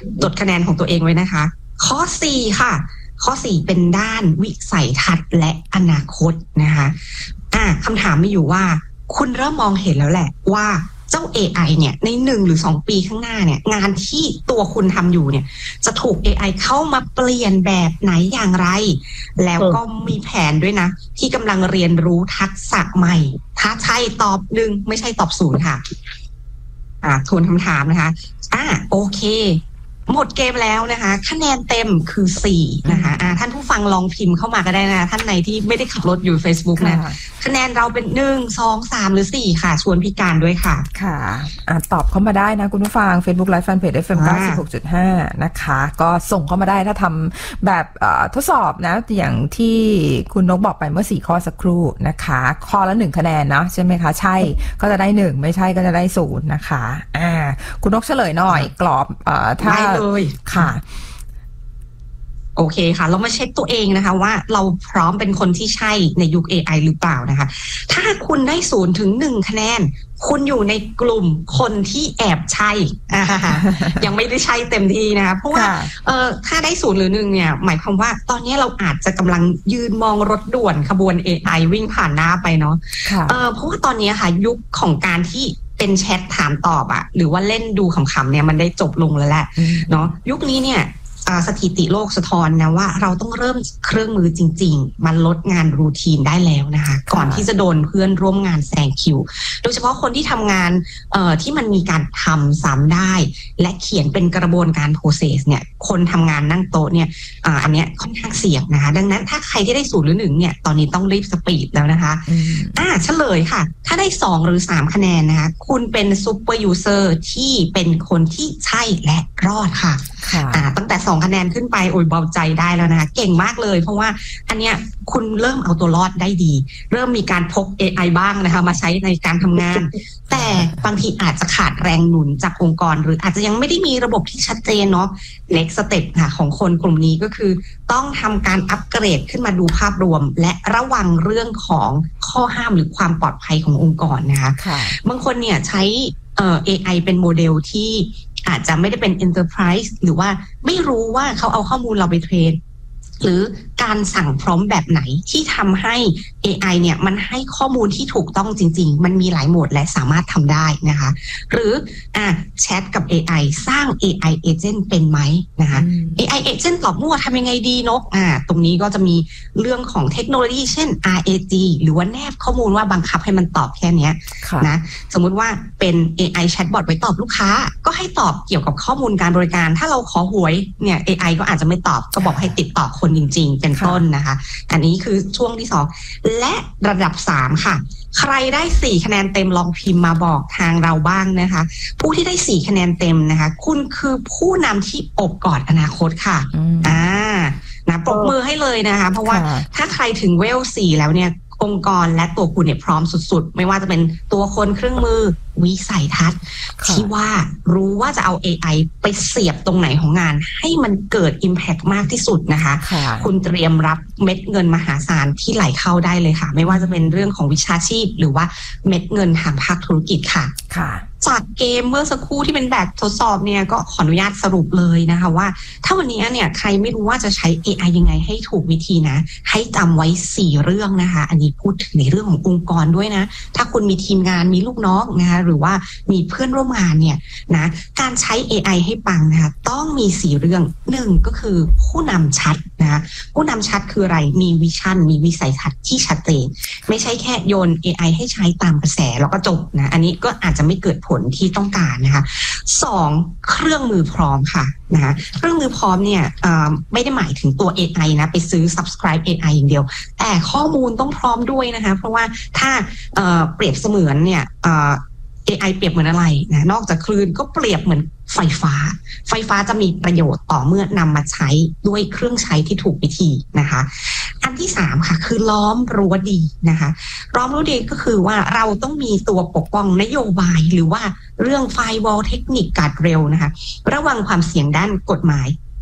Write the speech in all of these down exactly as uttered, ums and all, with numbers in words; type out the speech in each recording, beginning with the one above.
จดคะแนนของตัวเองไว้นะคะข้อสี่ค่ะข้อสี่เป็นด้านวิสัยทัศน์และอนาคตนะคะอ่ะคำถามมีอยู่ว่าคุณเริ่มมองเห็นแล้วแหละว่าเจ้า เอ ไอ เนี่ยในหนึ่งหรือสองปีข้างหน้าเนี่ยงานที่ตัวคุณทำอยู่เนี่ยจะถูก เอ ไอ เข้ามาเปลี่ยนแบบไหนอย่างไรแล้วก็มีแผนด้วยนะที่กำลังเรียนรู้ทักษะใหม่ถ้าใช่ตอบหนึ่งไม่ใช่ตอบศูนย์ค่ะอ่าทวนคำถามนะคะอ่าโอเคหมดเกมแล้วนะคะคะแนนเต็มคือสี่นะคะอ่าท่านผู้ฟังลองพิมพ์เข้ามาก็ได้นะท่านไหนที่ไม่ได้ขับรถอยู่ Facebook นะคะแนนเราเป็นหนึ่ง สอง สามหรือสี่ค่ะชวนพี่การด้วยค่ะค่ะอ่าตอบเข้ามาได้นะคุณผู้ฟัง Facebook Live Fan Page เอฟ เอ็ม เก้าสิบหกจุดห้า นะคะก็ส่งเข้ามาได้ถ้าทำแบบทดสอบนะอย่างที่คุณนกบอกไปเมื่อสี่ข้อสักครู่นะคะข้อละหนึ่งคะแนนเนาะใช่ไหมคะใช่ก็จะได้หนึ่งไม่ใช่ก็จะได้ศูนย์นะคะอ่าคุณนกเฉลยหน่อยกรอบอ่าถ้าเลยค่ะโอเคค่ะเรามาเช็คตัวเองนะคะว่าเราพร้อมเป็นคนที่ใช่ในยุค เอ ไอ หรือเปล่านะคะถ้าคุณได้ศูนย์ถึงหนึ่งคะแนนคุณอยู่ในกลุ่มคนที่แอบใช่ ยังไม่ได้ใช่เต็มที่นะคะเพราะว่าเออถ้าได้ศูนย์หรือหนึ่งเนี่ยหมายความว่าตอนนี้เราอาจจะกำลังยืนมองรถด่วนขบวน เอ ไอ วิ่งผ่านหน้าไปเนาะเออเพราะว่าตอนนี้ค่ะยุคของการที่เป็นแชทถามตอบอะหรือว่าเล่นดูขำๆเนี่ยมันได้จบลงแล้วแหละเนาะยุคนี้เนี่ยสถิติโลกสะท้อนนะว่าเราต้องเริ่มเครื่องมือจริงๆมันลดงานรูทีนได้แล้วนะคะก่อนที่จะโดนเพื่อนร่วมงานแซงคิวโดยเฉพาะคนที่ทำงานที่มันมีการทำซ้ำได้และเขียนเป็นกระบวนการ process เนี่ยคนทำงานนั่งโต๊ะเนี่ยอันนี้ค่อนข้างเสี่ยงนะคะดังนั้นถ้าใครที่ได้ศูนย์หรือหนึ่งเนี่ยตอนนี้ต้องรีบสปีดแล้วนะคะอ่าเฉลยค่ะถ้าได้สองหรือสามคะแนนนะคะคุณเป็นซูเปอร์ยูเซอร์ที่เป็นคนที่ใช่และรอดค่ะอ่าตั้งแต่สองคะแนนขึ้นไปโอ้ยเบาใจได้แล้วนะคะเก่งมากเลยเพราะว่าอันเนี้ยคุณเริ่มเอาตัวรอดได้ดีเริ่มมีการพก เอ ไอ บ้างนะคะมาใช้ในการทำงานแต่บางทีอาจจะขาดแรงหนุนจากองค์กรหรืออาจจะยังไม่ได้มีระบบที่ชัดเจนเนาะ next step ค่ะของคนกลุ่มนี้ก็คือต้องทำการอัปเกรดขึ้นมาดูภาพรวมและระวังเรื่องของข้อห้ามหรือความปลอดภัยขององค์กรนะคะบางคนเนี่ยใช้เอ่อ เอ ไอ เป็นโมเดลที่อาจจะไม่ได้เป็น enterprise หรือว่าไม่รู้ว่าเขาเอาข้อมูลเราไปเทรนหรือการสั่งพร้อมแบบไหนที่ทำให้ เอ ไอ เนี่ยมันให้ข้อมูลที่ถูกต้องจริงๆมันมีหลายโหมดและสามารถทำได้นะคะหรืออ่ะแชทกับ เอ ไอ สร้าง เอ ไอ agent เป็นไหมนะคะ เอ ไอ agent ตอบมั่วทำยังไงดีนกอ่าตรงนี้ก็จะมีเรื่องของเทคโนโลยีเช่น อาร์ เอ จี หรือว่าแนบข้อมูลว่าบังคับให้มันตอบแค่นี้นะสมมุติว่าเป็น เอ ไอ chatbot ไว้ตอบลูกค้าก็ให้ตอบเกี่ยวกับข้อมูลการบริการถ้าเราขอหวยเนี่ย เอ ไอ ก็อาจจะไม่ตอบก็บอกให้ติดต่อคนจริงๆเป็นต้นนะคะอันนี้คือช่วงที่สองและระดับสามค่ะใครได้สี่คะแนนเต็มลองพิมพ์มาบอกทางเราบ้างนะคะผู้ที่ได้สี่คะแนนเต็มนะคะคุณคือผู้นำที่อบกอดอนาคตค่ะอ่านะปรบมือให้เลยนะคะเพราะว่าถ้าใครถึงเวลสี่แล้วเนี่ยองค์กรและตัวคุณเนี่ยพร้อมสุดๆไม่ว่าจะเป็นตัวคนเครื่องมือวิสัยทัศน์ที่ว่ารู้ว่าจะเอา เอ ไอ ไปเสียบตรงไหนของงานให้มันเกิด impact มากที่สุดนะคะคุณเตรียมรับเม็ดเงินมหาศาลที่ไหลเข้าได้เลยค่ะไม่ว่าจะเป็นเรื่องของวิชาชีพหรือว่าเม็ดเงินทางภาคธุรกิจค่ะจากเกมเมื่อสักครู่ที่เป็นแบบทดสอบเนี่ยก็ขออนุญาตสรุปเลยนะคะว่าถ้าวันนี้เนี่ยใครไม่รู้ว่าจะใช้ เอ ไอ ยังไงให้ถูกวิธีนะให้จำไว้สี่เรื่องนะคะอันนี้พูดถึงในเรื่องขององค์กรด้วยนะถ้าคุณมีทีมงานมีลูกน้องนะคะหรือว่ามีเพื่อนร่วมงานเนี่ยนะการใช้ เอ ไอ ให้ปังนะคะต้องมีสี่เรื่องหนึ่งก็คือผู้นำชัดนะคะผู้นำชัดคืออะไรมีวิชั่นมีวิสัยทัศน์ที่ชัดเจนไม่ใช่แค่โยน เอ ไอ ให้ใช้ตามกระแสแล้วก็จบนะอันนี้ก็อาจจะไม่เกิดผลที่ต้องการนะคะสองเครื่องมือพร้อมค่ะนะคะเครื่องมือพร้อมเนี่ยไม่ได้หมายถึงตัว เอ ไอ นะไปซื้อ subscribe เอ ไอ อย่างเดียวแต่ข้อมูลต้องพร้อมด้วยนะคะเพราะว่าถ้าเปรียบเสมือนเนี่ยเอ ไอ เปรียบเหมือนอะไรนะนอกจากคลื่นก็เปรียบเหมือนไฟฟ้าไฟฟ้าจะมีประโยชน์ต่อเมื่อนำมาใช้ด้วยเครื่องใช้ที่ถูกวิธีนะคะอันที่สามค่ะคือล้อมรั้วดีนะคะล้อมรั้วดีก็คือว่าเราต้องมีตัวปกป้องนโยบายหรือว่าเรื่องไฟวอลเทคนิคการ์ดเรลนะคะระวังความเสี่ยงด้านกฎหมาย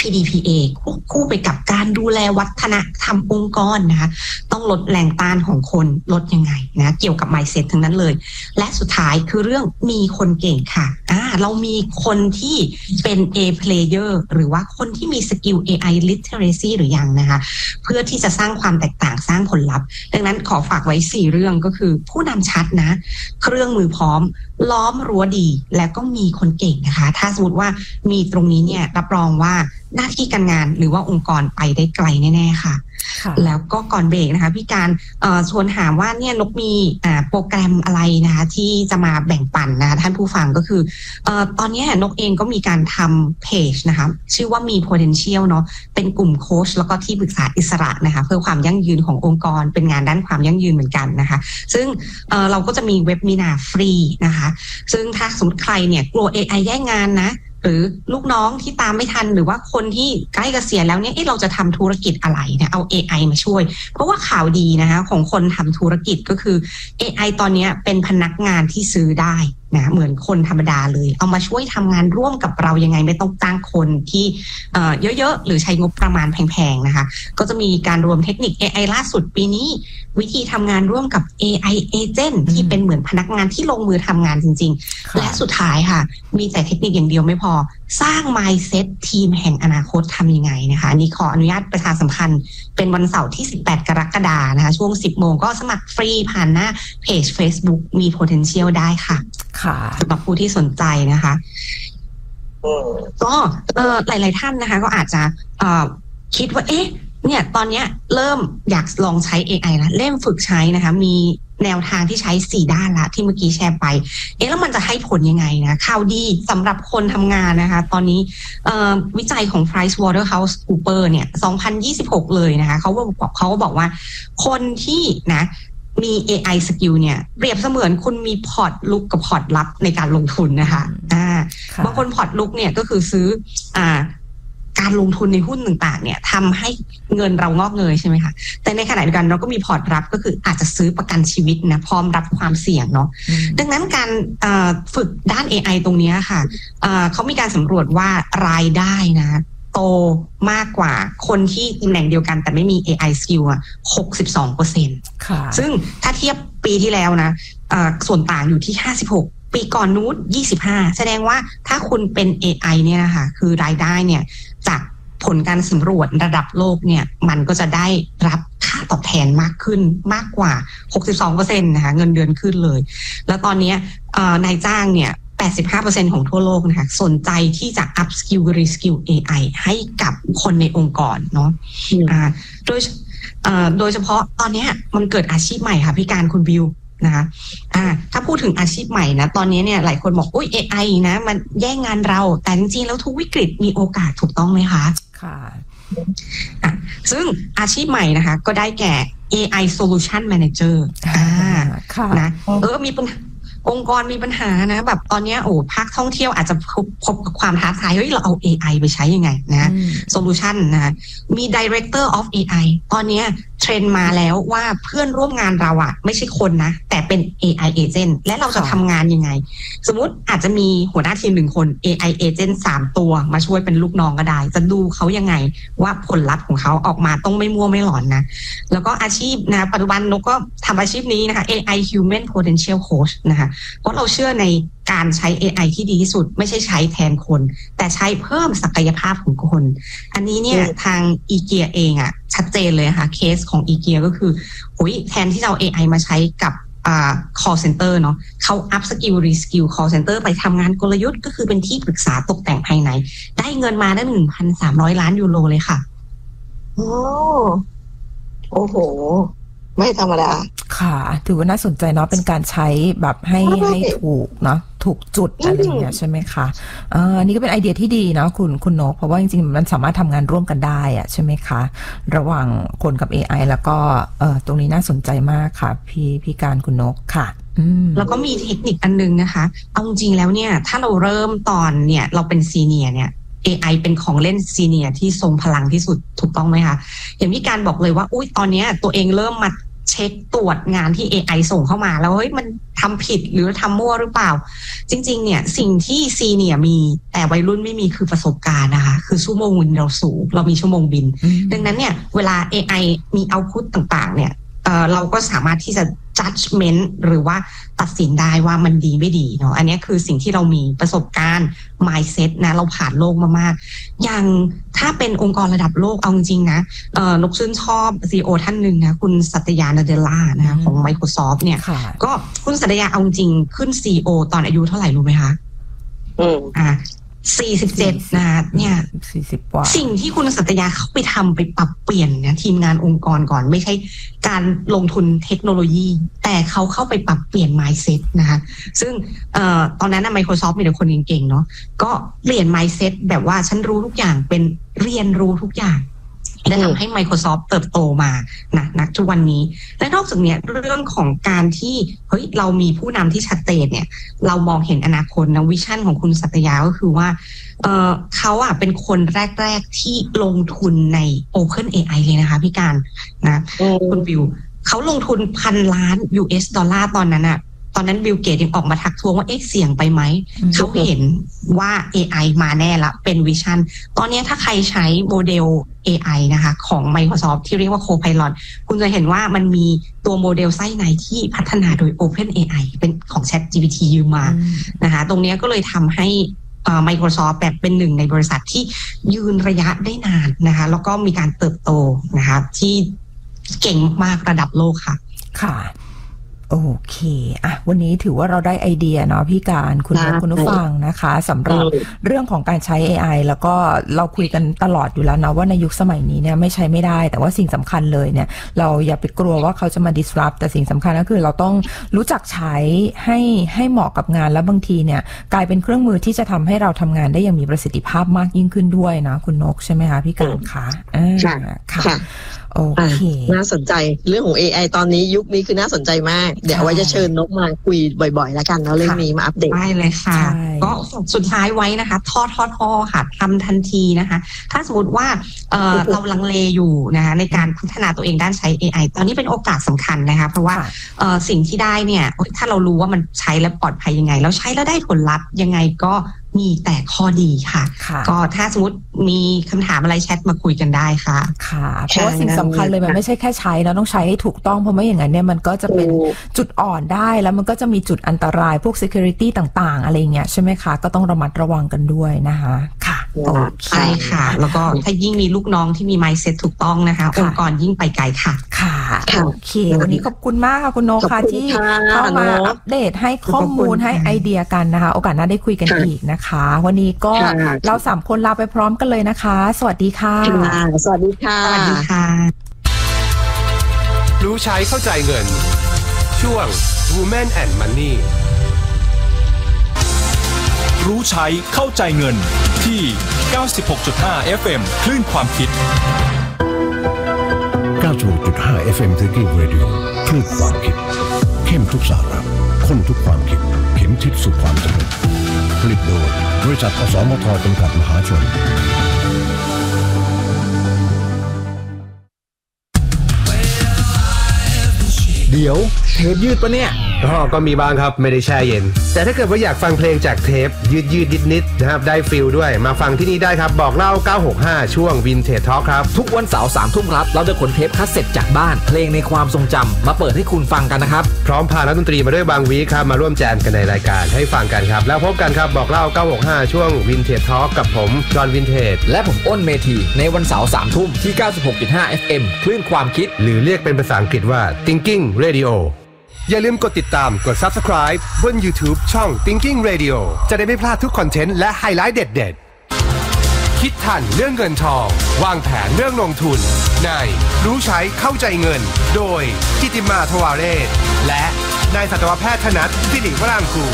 พี ดี พี เอ ควบคู่ไปกับการดูแลวัฒนธรรมองค์กรนะคะต้องลดแรงต้านของคนลดยังไงนะเกี่ยวกับ mindset ทั้งนั้นเลยและสุดท้ายคือเรื่องมีคนเก่งค่ะอ่าเรามีคนที่เป็น A player หรือว่าคนที่มีสกิล เอ ไอ literacy หรือยังนะคะเพื่อที่จะสร้างความแตกต่างสร้างผลลัพธ์ดังนั้นขอฝากไว้สี่เรื่องก็คือผู้นำชัดนะเครื่องมือพร้อมล้อมรั้วดีและก็มีคนเก่งนะคะถ้าสมมติว่ามีตรงนี้เนี่ยรับรองว่าหน้าที่การงานหรือว่าองค์กรไปได้ไกลแน่ๆค่ะแล้วก็ก่อนเบรกนะคะพี่การชวนถามว่าเนี่ยนกมีโปรแกรมอะไรนะคะที่จะมาแบ่งปันนะคะท่านผู้ฟังก็คือตอนนี้นกเองก็มีการทำเพจนะคะชื่อว่ามี potential เนาะเป็นกลุ่มโค้ชแล้วก็ที่ปรึกษาอิสระนะคะเพื่อความยั่งยืนขององค์กรเป็นงานด้านความยั่งยืนเหมือนกันนะคะซึ่งเราก็จะมีเว็บมินาฟรีนะคะซึ่งถ้าสมมติใครเนี่ยกลัว เอ ไอ แย่งงานนะหรือลูกน้องที่ตามไม่ทันหรือว่าคนที่ใกล้เกษียณแล้วเนี่ยเอ๊ะเราจะทำธุรกิจอะไรเนี่ยเอา เอ ไอ มาช่วยเพราะว่าข่าวดีนะคะของคนทำธุรกิจก็คือ เอ ไอ ตอนนี้เป็นพนักงานที่ซื้อได้นะเหมือนคนธรรมดาเลยเอามาช่วยทำงานร่วมกับเรายังไงไม่ต้องจ้างคนที่เอ่อเยอะๆหรือใช้งบประมาณแพงๆนะคะก็จะมีการรวมเทคนิค เอ ไอ ล่าสุดปีนี้วิธีทำงานร่วมกับ เอ ไอ Agent ที่เป็นเหมือนพนักงานที่ลงมือทำงานจริงๆและสุดท้ายค่ะมีแต่เทคนิคอย่างเดียวไม่พอสร้าง mindset ทีมแห่งอนาคตทำยังไงนะคะอันนี้ขออนุญาตประชาสัมพันธ์เป็นวันเสาร์ที่สิบแปดกรกฎาคมนะคะช่วงสิบโมงก็สมัครฟรีผ่านหน้าเพจ Facebook มี potential ได้ค่ะค่ะสำหรับผู้ที่สนใจนะคะก็เออหลายๆท่านนะคะก็อาจจะเอ่อคิดว่าเอ๊ะเนี่ยตอนนี้เริ่มอยากลองใช้ เอ ไอ แล้วเริ่มฝึกใช้นะคะมีแนวทางที่ใช้สี่ด้านละที่เมื่อกี้แชร์ไปเอ๊ะแล้วมันจะให้ผลยังไงนะข่าวดีสำหรับคนทำงานนะคะตอนนี้วิจัยของ PricewaterhouseCoopers เนี่ยสองพันยี่สิบหกเลยนะคะเขาบอกเขาก็บอกว่าคนที่นะมี เอ ไอ skill เนี่ยเปรียบเสมือนคุณมีพอร์ตลุกกับพอร์ตลับในการลงทุนนะคะอ่าบางคนพอร์ตลุกเนี่ยก็คือซื้ออ่าการลงทุนในหุ้นต่างๆเนี่ยทำให้เงินเรางอกเงยใช่ไหมคะแต่ในขณะเดียวกันเราก็มีพอร์ตรับก็คืออาจจะซื้อประกันชีวิตนะพร้อมรับความเสี่ยงเนาะดังนั้นการฝึกด้าน เอ ไอ ตรงนี้ค่ะเขามีการสำรวจว่ารายได้นะโตมากกว่าคนที่ตำแหน่งเดียวกันแต่ไม่มี เอ ไอ skill อ่ะ หกสิบสองเปอร์เซ็นต์ ค่ะซึ่งถ้าเทียบปีที่แล้วนะส่วนต่างอยู่ที่ห้าสิบหกปีก่อนนู้นยี่สิบห้าแสดงว่าถ้าคุณเป็น เอ ไอ เนี่ยนะคะคือรายได้เนี่ยจากผลการสำรวจระดับโลกเนี่ยมันก็จะได้รับค่าตอบแทนมากขึ้นมากกว่า หกสิบสองเปอร์เซ็นต์ นะคะเงินเดือนขึ้นเลยแล้วตอนนี้นายจ้างเนี่ยแปดสิบห้าเปอร์เซ็นต์ ของทั่วโลกนะคะสนใจที่จะ up skill reskill เอ ไอ ให้กับคนในองค์กรเนาะอ่าโดยโดยเฉพาะตอนนี้มันเกิดอาชีพใหม่ค่ะพี่การคุณบิวนะคะอ่าถ้าพูดถึงอาชีพใหม่นะตอนนี้เนี่ยหลายคนบอกอุ้ย เอ ไอ นะมันแย่งงานเราแต่จริงๆแล้วทุกวิกฤตมีโอกาสถูกต้องไหมคะค่ะอ่ะซึ่งอาชีพใหม่นะคะก็ได้แก่ เอ ไอ Solution Manager อ่าค่ะนะเออมีปัญหาองค์กรมีปัญหานะแบบตอนนี้โอ้ภาคท่องเที่ยวอาจจะพบพบกับความท้าทายเฮ้ยเราเอา เอ ไอ ไปใช้ยังไงนะโซลูชันนะมี Director of เอ ไอ ตอนนี้เทรนด์มาแล้วว่าเพื่อนร่วมงานเราอะไม่ใช่คนนะแต่เป็น เอ ไอ Agent และเราจะทำงานยังไงสมมุติอาจจะมีหัวหน้าทีมหนึ่งคน เอ ไอ Agent สามตัวมาช่วยเป็นลูกน้องก็ได้จะดูเขายังไงว่าผลลัพธ์ของเขาออกมาต้องไม่มั่วไม่หลอนนะแล้วก็อาชีพนะปัจจุบันนกก็ทำอาชีพนี้นะคะ เอ ไอ Human Potential Coach นะคะเพราะเราเชื่อในการใช้ เอ ไอ ที่ดีที่สุดไม่ใช่ใช้แทนคนแต่ใช้เพิ่มศักยภาพของคนอันนี้เนี่ยทางอีเกียเองอ่ะชัดเจนเลยค่ะเคสของอีเกียก็คือโอ้ยแทนที่จะเอา เอ ไอ มาใช้กับอ่า call center เนาะเขา up skill reskill call center ไปทำงานกลยุทธ์ก็คือเป็นที่ปรึกษาตกแต่งภายในได้เงินมาได้ หนึ่งพันสามร้อย ล้านยูโรเลยค่ะโอ้โอ้โหไม่ธรรมดาค่ะถือว่าน่าสนใจเนาะเป็นการใช้แบบให้ให้ถูกเนาะถูกจุดอะไรอย่างเงี้ยใช่ไหมคะเอออันนี้ก็เป็นไอเดียที่ดีเนาะคุณคุณนกเพราะว่าจริงๆมันสามารถทำงานร่วมกันได้อะใช่ไหมคะระหว่างคนกับ เอ ไอ แล้วก็เออตรงนี้น่าสนใจมากค่ะพี่พี่การคุณนกค่ะแล้วก็มีเทคนิคอันนึงนะคะเอาจริงแล้วเนี่ยถ้าเราเริ่มตอนเนี่ยเราเป็นซีเนียร์เนี่ย เอ ไอ เป็นของเล่นซีเนียร์ที่ทรงพลังที่สุดถูกต้องไหมคะอย่างพี่การบอกเลยว่าอุ้ยตอนนี้ตัวเองเริ่มมาเช็ช็คตรวจงานที่ เอ ไอ ส่งเข้ามาแล้วเฮ้ยมันทำผิดหรือทำมั่วหรือเปล่าจริงๆเนี่ยสิ่งที่ซีเนี่ยมีแต่วัยรุ่นไม่มีคือประสบการณ์นะคะคือชั่วโมงบินเราสูงเรามีชั่วโมงบินดังนั้นเนี่ยเวลา เอ ไอ มีเอาต์พุตต่างๆเนี่ยเอ่อเราก็สามารถที่จะ judgment หรือว่าตัดสินได้ว่ามันดีไม่ดีเนาะอันนี้คือสิ่งที่เรามีประสบการณ์ mindset นะเราผ่านโลกมามากอย่างถ้าเป็นองค์กรระดับโลกเอาจริงๆนะเอ่อนกชื่นชอบ ซี อี โอ ท่านหนึ่งนะคุณสัตยา นาเดลล่านะคะของ Microsoft เนี่ยก็คุณสัตยาเอาจริงขึ้น ซี อี โอ ตอนอายุเท่าไหร่รู้ไหมคะอืมอ่าสี่สิบเจ็ดนะคะเนี่ยสี่สิบกว่าสิ่งที่คุณสัตยาเข้าไปทำไปปรับเปลี่ยนนะทีมงานองค์กรก่อนไม่ใช่การลงทุนเทคโนโลยีแต่เขาเข้าไปปรับเปลี่ยน mindset นะคะซึ่งเอ่อตอนนั้นนะ Microsoft มีแต่คนเก่งๆเนาะก็เปลี่ยน mindset แบบว่าฉันรู้ทุกอย่างเป็นเรียนรู้ทุกอย่างและทำให้ Microsoft เติบโตมานะนักทุกวันนี้และนอกจากเนี้ยเรื่องของการที่เฮ้ยเรามีผู้นำที่ชัดเจนเนี่ยเรามองเห็นอนาคตนะวิชั่นของคุณสัตยาก็คือว่าเอ่อเขาอ่ะเป็นคนแรกๆที่ลงทุนใน Open เอ ไอ เลยนะคะพี่การนะคุณบิวเขาลงทุนพันล้าน ยู เอส ดอลลาร์ตอนนั้นอ่ะตอนนั้นบิลเกตยังออกมาทักท้วงว่าเอ๊ะเสี่ยงไปไหมเขาเห็นว่า เอ ไอ มาแน่ละเป็นวิชั่นตอนนี้ถ้าใครใช้โมเดล เอ ไอ นะคะของ Microsoft ที่เรียกว่า Copilot คุณจะเห็นว่ามันมีตัวโมเดลไส้ในที่พัฒนาโดย Open เอ ไอ เป็นของ ChatGPT ยืมมานะคะตรงนี้ก็เลยทำให้Microsoft แบบเป็นหนึ่งในบริษัทที่ยืนระยะได้นานนะคะแล้วก็มีการเติบโตนะคะที่เก่งมากระดับโลกค่ะค่ะโอเคอ่ะวันนี้ถือว่าเราได้ไอเดียเนาะพี่การคุณคุณผู้ฟังนะคะสำหรับเรื่องของการใช้ เอ ไอ แล้วก็เราคุยกันตลอดอยู่แล้วนะว่าในยุคสมัยนี้เนี่ยไม่ใช้ไม่ได้แต่ว่าสิ่งสำคัญเลยเนี่ยเราอย่าไปกลัวว่าเขาจะมา disrupt แต่สิ่งสำคัญก็คือเราต้องรู้จักใช้ให้ให้เหมาะกับงานแล้วบางทีเนี่ยกลายเป็นเครื่องมือที่จะทำให้เราทำงานได้อย่างมีประสิทธิภาพมากยิ่งขึ้นด้วยนะคุณนกใช่ไหมคะพี่การคะอ่าค่ะโอเคน่าสนใจเรื่องของ เอ ไอ ตอนนี้ยุคนี้คือน่าสนใจมากเดี๋ยวเอาไว้จะเชิญนกมาคุยบ่อยๆแล้วกันแล้วเรื่องนี้มาอัปเดตได้เลยค่ะก็สุดท้ายไว้นะคะท่อท่อท่อค่ะทำทันทีนะคะถ้าสมมติว่าเอ่อเราลังเลอยู่นะคะในการพัฒนาตัวเองด้านใช้ เอ ไอ ตอนนี้เป็นโอกาสสำคัญนะคะเพราะว่าเอ่อสิ่งที่ได้เนี่ยถ้าเรารู้ว่ามันใช้แล้วปลอดภัยยังไงแล้วใช้แล้วได้ผลลัพธ์ยังไงก็มีแต่ข้อดีค่ะก็ถ้าสมมติมีคำถามอะไรแชทมาคุยกันได้ค่ะค่ะเพราะว่าสิ่งสำคัญเลยมันไม่ใช่แค่ใช้แล้วต้องใช้ให้ถูกต้องเพราะไม่อย่างนั้นเนี่ยมันก็จะเป็นจุดอ่อนได้แล้วมันก็จะมีจุดอันตรายพวก security ต่างๆอะไรเงี้ยใช่ไหมคะก็ต้องระมัดระวังกันด้วยนะคะค่ะใช่ค่ะแล้วก็ถ้ายิ่งมีลูกน้องที่มี mindset ถูกต้องนะคะองค์กรยิ่งไปไกลค่ะค่ะโอเควันนี้ขอบคุณมากค่ะคุณโนค่ะที่เข้ามาอัปเดตให้ข้อมูลให้ไอเดียกันนะคะโอกาสหน้าได้คุยกันอีกนะคะวันนี้ก็เราสามคนลาไปพร้อมกันเลยนะคะสวัสดีค่ะสวัสดีค่ะสวัสดีค่ะรู้ใช้เข้าใจเงินช่วง Women and Money รู้ใช้เข้าใจเงินที่ เก้าสิบหกจุดห้า เอฟ เอ็ม คลื่นความคิดเก้าสิบหกจุดห้า เอฟ เอ็ม Thinking Radio คลื่นความคิดเข้มทุกสาระข้นทุกความคิดเข็มทิศสู่ความสำเร็จผลิตโดยบริษัทอสมทจำกัดมหาชนเดี๋ยวเทปยืดปะเนี่ยก็ก็มีบ้างครับไม่ได้แช่เย็นแต่ถ้าเกิดว่าอยากฟังเพลงจากเทปยืดยืดนิดนิดนะครับได้ฟิลด้วยมาฟังที่นี่ได้ครับบอกเล่าเก้าหกห้าช่วง Vintage Talk ครับทุกวันเสาร์สามทุ่มครับเราจะขนเทปคัสเซ็ตจากบ้านเพลงในความทรงจำมาเปิดให้คุณฟังกันนะครับพร้อมพานักดนตรีมาด้วยบางวีคครับมาร่วมแจมกันในรายการให้ฟังกันครับแล้วพบกันครับบอกเล่าเก้าหกห้าช่วง Vintage Talk กับผมจอห์นวินเทจและผมอ้นเมธีในวันเสาร์สามทุ่มที่ เก้าสิบหกจุดห้า เอฟ เอ็ม คลื่นความคิดหรือเรียกเป็นภาษาอังกฤษว่า Thinking Radioอย่าลืมกดติดตามกด Subscribe บน YouTube ช่อง Thinking Radio จะได้ไม่พลาดทุกคอนเทนต์และไฮไลท์เด็ดๆคิดทันเรื่องเงินทองวางแผนเรื่องลงทุนในรู้ใช้เข้าใจเงินโดยกิติมาทวาเรศและนายสัตวแพทย์ธนัทสิริวรางกูล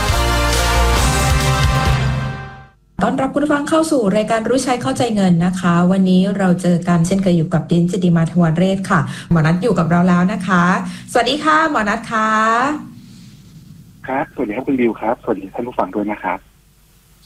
ต้อนรับคุณผู้ฟังเข้าสู่รายการรู้ใช้เข้าใจเงินนะคะวันนี้เราเจอกันเช่นเคยอยู่กับดินจิติมาทวารเรศค่ะหมอนัทอยู่กับเราแล้วนะคะสวัสดีค่ะหมอนัทค่ะครับสวัสดีครับคุณบิวครับสวัสดีท่านผู้ฟังด้วยนะครับ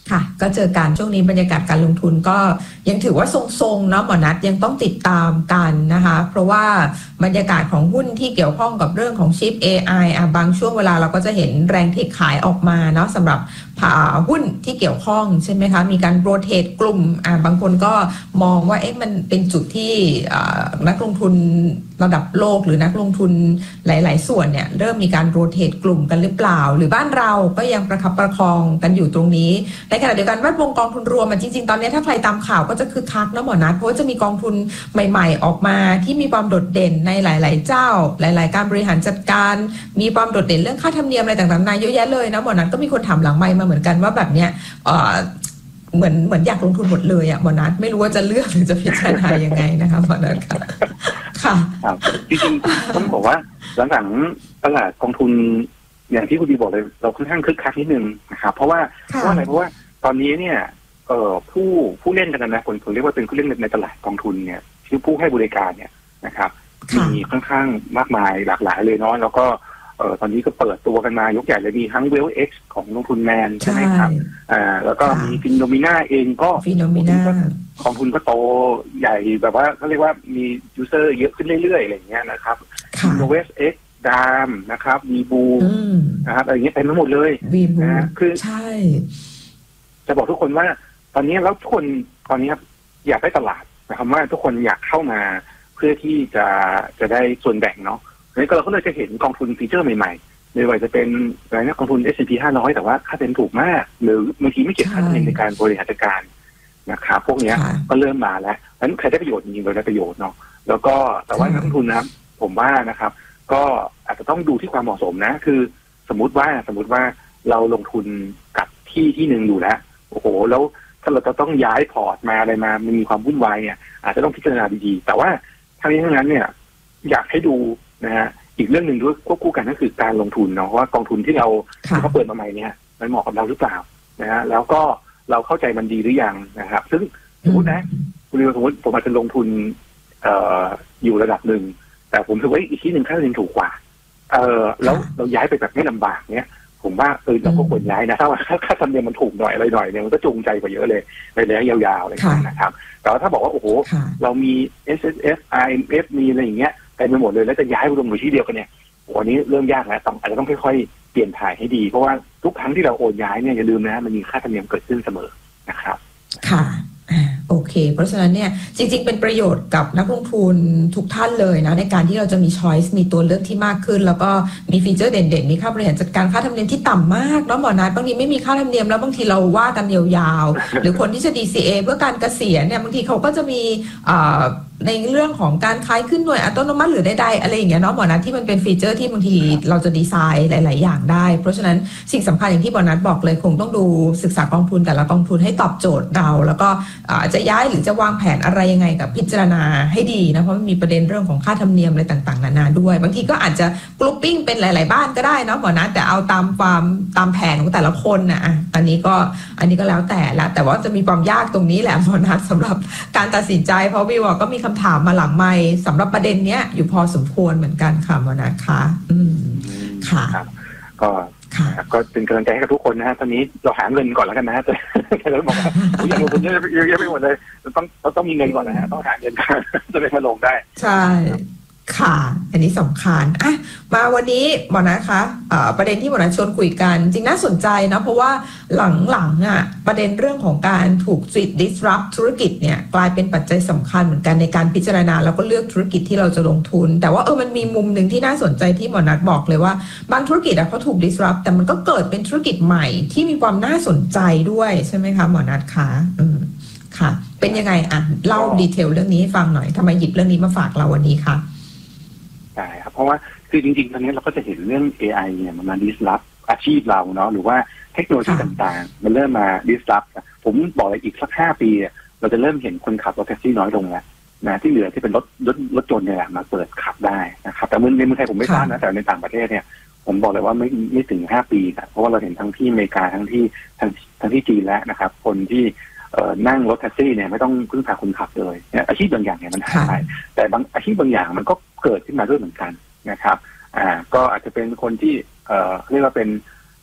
ค่ะก็เจอกันช่วงนี้บรรยากาศการลงทุนก็ยังถือว่าทรงๆเนาะหมอนัทยังต้องติดตามกันนะคะเพราะว่าบรรยากาศของหุ้นที่เกี่ยวข้องกับเรื่องของชิป เอ ไอ อ่ะบางช่วงเวลาเราก็จะเห็นแรงเทขายออกมาเนาะสำหรับหุ้นที่เกี่ยวข้องใช่ไหมคะมีการโรเตทกลุ่มอ่ะบางคนก็มองว่าเอ๊ะมันเป็นจุดที่นักลงทุนระดับโลกหรือนักลงทุนหลายๆส่วนเนี่ยเริ่มมีการโรเตทกลุ่มกันหรือเปล่าหรือบ้านเราก็ยังประคับประคองกันอยู่ตรงนี้ในขณะเดียวกันแวดวงกองทุนรวมมันจริงๆตอนนี้ถ้าใครตามข่าวก็จะคึกคักนะหมอนัทเพราะว่าจะมีกองทุนใหม่ๆออกมาที่มีความโดดเด่นในหลายๆเจ้าหลายๆการบริหารจัดการมีความโดดเด่นเรื่องค่าธรรมเนียมอะไรต่างๆนานาเยอะแยะเลยนะหมอนัทก็มีคนถามหลังไมค์มาเหมือนกันว่าแบบเนี้ยเหมือนเหมือนอยากลงทุนหมดเลยอ่ะหมอนัทไม่รู้ว่าจะเลือกหรือจะพิจารณายังไงนะคะหมอนัทค่ะค่ะจริงๆต้องบอกว่าหลังๆตลาดกองทุนอย่างที่คุณดีบอกเลยเราค่อนข้างคึกคักนิดนึงนะครับเพราะว่าเพราะอะไรเพราะว่าตอนนี้เนี่ยเอ่อผู้ผู้เล่นกันนะคนผมเรียกว่าเป็นผู้เล่นในตลาดกองทุนเนี่ยที่ผู้ให้บริการเนี่ยนะครับมีค่อนข้างมากมายหลากหลายเลยเนาะแล้วก็เอ่อตอนนี้ก็เปิดตัวกันมายกใหญ่เลยมีทั้ง Wealth X ของลงทุนแมนใช่ไหมครับอ่าแล้วก็มีฟินโนมิน่าเองก็ฟินโนมิน่ากองทุนก็โตใหญ่แบบว่าเขาเรียกว่ามียูเซอร์เยอะขึ้นเรื่อยๆอะไรอย่างเงี้ยนะครับโนเวสเอ็กดามนะครับมีบูนะครับอะไรอย่างเงี้ยเต็มไปหมดเลยนะคือใช่จะบอกทุกคนว่าตอนนี้แล้วทุกคนตอนนี้ครับอยากได้ตลาดนะครับว่าทุกคนอยากเข้ามาเพื่อที่จะจะได้ส่วนแบ่งเนาะนี่ก็เราก็เลยจะเห็นกองทุนฟีเจอร์ใหม่ๆไม่ว่าจะเป็นอะไรนะกองทุน เอส แอนด์ พี ห้าร้อยแต่ว่าค่าเซ็นถูกมากหรือบางทีไม่เก็บค่าเซ็นในการบริหารจัดการนะครับพวกนี้ก็เริ่มมาแล้วนั้นใครได้ประโยชน์จริงๆเราได้ประโยชน์เนาะแล้วก็แต่ว่านักลงทุนนะครับผมว่านะครับก็อาจจะต้องดูที่ความเหมาะสมนะคือสมมุติว่าสมมุติว่าเราลงทุนกับที่ที่หนึ่งอยู่แล้วโอ้โหแล้วถ้าเราจะต้องย้ายพอร์ตมาอะไรมามันมีความวุ่นวายเนี่ยอาจจะต้องพิจารณาดีๆแต่ว่าทั้งนี้ทั้งนั้นเนี่ยอยากให้ดูนะฮะอีกเรื่องหนึ่งด้วยควบคู่กันก็คือการลงทุนเนาะว่ากองทุนที่เราที่เขาเปิดมาใหม่เนี่ยมันเหมาะกับเราหรือเปล่านะฮะแล้วก็เราเข้าใจมันดีหรือยังนะครับซึ่งสมมตินะคุณสมมติผมอาจจะลงทุนเอ่ออยู่ระดับหนึ่งแต่ผมถือว่าอีกที่หนึ่งค่าเงินถูกกว่าเออแล้วเราย้ายไปแบบไม่ลำบากเนี่ยผมว่าเออเราก็ควรย้ายนะถ้าว่าค่าธรรมเนียมมันถูกหน่อยอะไรหน่อยเนี่ยมันก็จูงใจกว่าเยอะเลยในระยะยาวๆเลยนะครับแต่ว่าถ้าบอกว่าโอ้โหเรามี เอส เอส เอฟ อาร์ เอ็ม เอฟ มีอะไรอย่างเงี้ยเต็มไปหมดเลยแล้วจะย้ายไปรวมอยู่ที่เดียวกันเนี่ยวันนี้เริ่มยากแล้วต้องอาจจะต้องค่อยๆเปลี่ยนถ่ายให้ดีเพราะว่าทุกครั้งที่เราโอนย้ายเนี่ยอย่าลืมนะมันมีค่าธรรมเนียมเกิดขึ้นเสมอนะครับค่ะโอเคเพราะฉะนั้นเนี่ยจริงๆเป็นประโยชน์กับนักลงทุนทุกท่านเลยนะในการที่เราจะมีช้อยส์มีตัวเลือกที่มากขึ้นแล้วก็มีฟีเจอร์เด่นๆมีค่าบริหารจัดการค่าธรรมเนียมที่ต่ำมากเนาะหมอนัทบางทีไม่มีค่าธรรมเนียมแล้วบางทีเราว่ากันยาวๆหรือคนที่จะ ดี ซี เอ เพื่อการเกษียณเนี่ยบางทีเขาก็จะมีในเรื่องของการคล้ายขึ้นหน่วยอัตโนมัติหรือใดๆอะไรอย่างเงี้ยเนาะหมอนัทที่มันเป็นฟีเจอร์ที่บางทีเราจะดีไซน์หลายๆอย่างได้เพราะฉะนั้นสิ่งสำคัญอย่างที่หมอนัทบอกเลยคงต้องดูศึกษากองทุนแต่ละกองทุนให้ตอบโจทย์เราแล้วก็จะย้ายหรือจะวางแผนอะไรยังไงกับพิจารณาให้ดีนะเพราะมันมีประเด็นเรื่องของค่าธรรมเนียมอะไรต่างๆนานาด้วยบางทีก็อาจจะกรุ๊ปปิ้งเป็นหลายๆบ้านก็ได้เนาะหมอนัทแต่เอาตามความตามแผนของแต่ละคนนะอ่ะอันนี้ก็อันนี้ก็แล้วแต่ละแต่ว่าจะมีความยากตรงนี้แหละหมอนัทสำหรับการตัดสินใจเพราะวิวก็มีคำถามมาหลังไมค์สำหรับประเด็นเนี้ยอยู่พอสมควรเหมือนกันค่ะหมอนัทคะอืมค่ะก็ก็เป็นกำลังใจให้กับทุกคนนะฮะตอนนี้เราหาเงินก่อนแล้วกันนะแต่เราบอกว่าอยากลงทุนเยอะเยอะไปหมดเลยต้องเราต้องมีเงินก่อนนะฮะต้องหาเงินจะได้มาลงได้ใช่ค่ะอันนี้สำคัญอ่ะมาวันนี้หมอนะคะประเด็นที่หมอนะชวนคุยกันจริงน่าสนใจนะเพราะว่าหลังๆอ่ะประเด็นเรื่องของการถูก disrupt ธุรกิจเนี่ยกลายเป็นปัจจัยสำคัญเหมือนกันในการพิจารณาแล้วก็เลือกธุรกิจที่เราจะลงทุนแต่ว่าเออมันมีมุมหนึ่งที่น่าสนใจที่หมอนัทบอกเลยว่าบางธุรกิจอ่ะเขาถูก disrupt แต่มันก็เกิดเป็นธุรกิจใหม่ที่มีความน่าสนใจด้วยใช่ไหมคะหมอนัทคะอืมค่ะเป็นยังไงอ่ะเล่าดีเทลเรื่องนี้ให้ฟังหน่อยทำไมหยิบเรื่องนี้มาฝากเราวันนี้คะใช่ครับเพราะว่าคือจริงๆตอนนี้เราก็จะเห็นเรื่อง เอ ไอ เนี่ยมันมา disrupt อาชีพเราเนาะหรือว่าเทคโนโลยีต่างๆมันเริ่มมา disrupt ผมบอกเลยอีกสักห้าปีเราจะเริ่มเห็นคนขับรถแท็กซี่น้อยลงแล้วนะที่เหลือที่เป็นรถรถรถยนต์เนี่ยมาเปิดขับได้นะครับแต่ในเมืองไทยผมไม่ทราบนะแต่ในต่างประเทศเนี่ยผมบอกเลยว่าไม่ไม่ถึงห้าปีนะเพราะว่าเราเห็นทั้งที่อเมริกาทั้งที่ทั้งทั้งที่จีนแล้วนะครับคนที่นั่งรถแท็กซี่เนี่ยไม่ต้องพึ่งพาคนขับเลยอาชีพบางอย่างเนี่ยมันหายไปแต่บางอาชีพบางอย่างมันก็เกิดขึ้นมาด้วยเหมือนกันนะครับอ่าก็อาจจะเป็นคนที่เอ่อเรียกว่าเป็น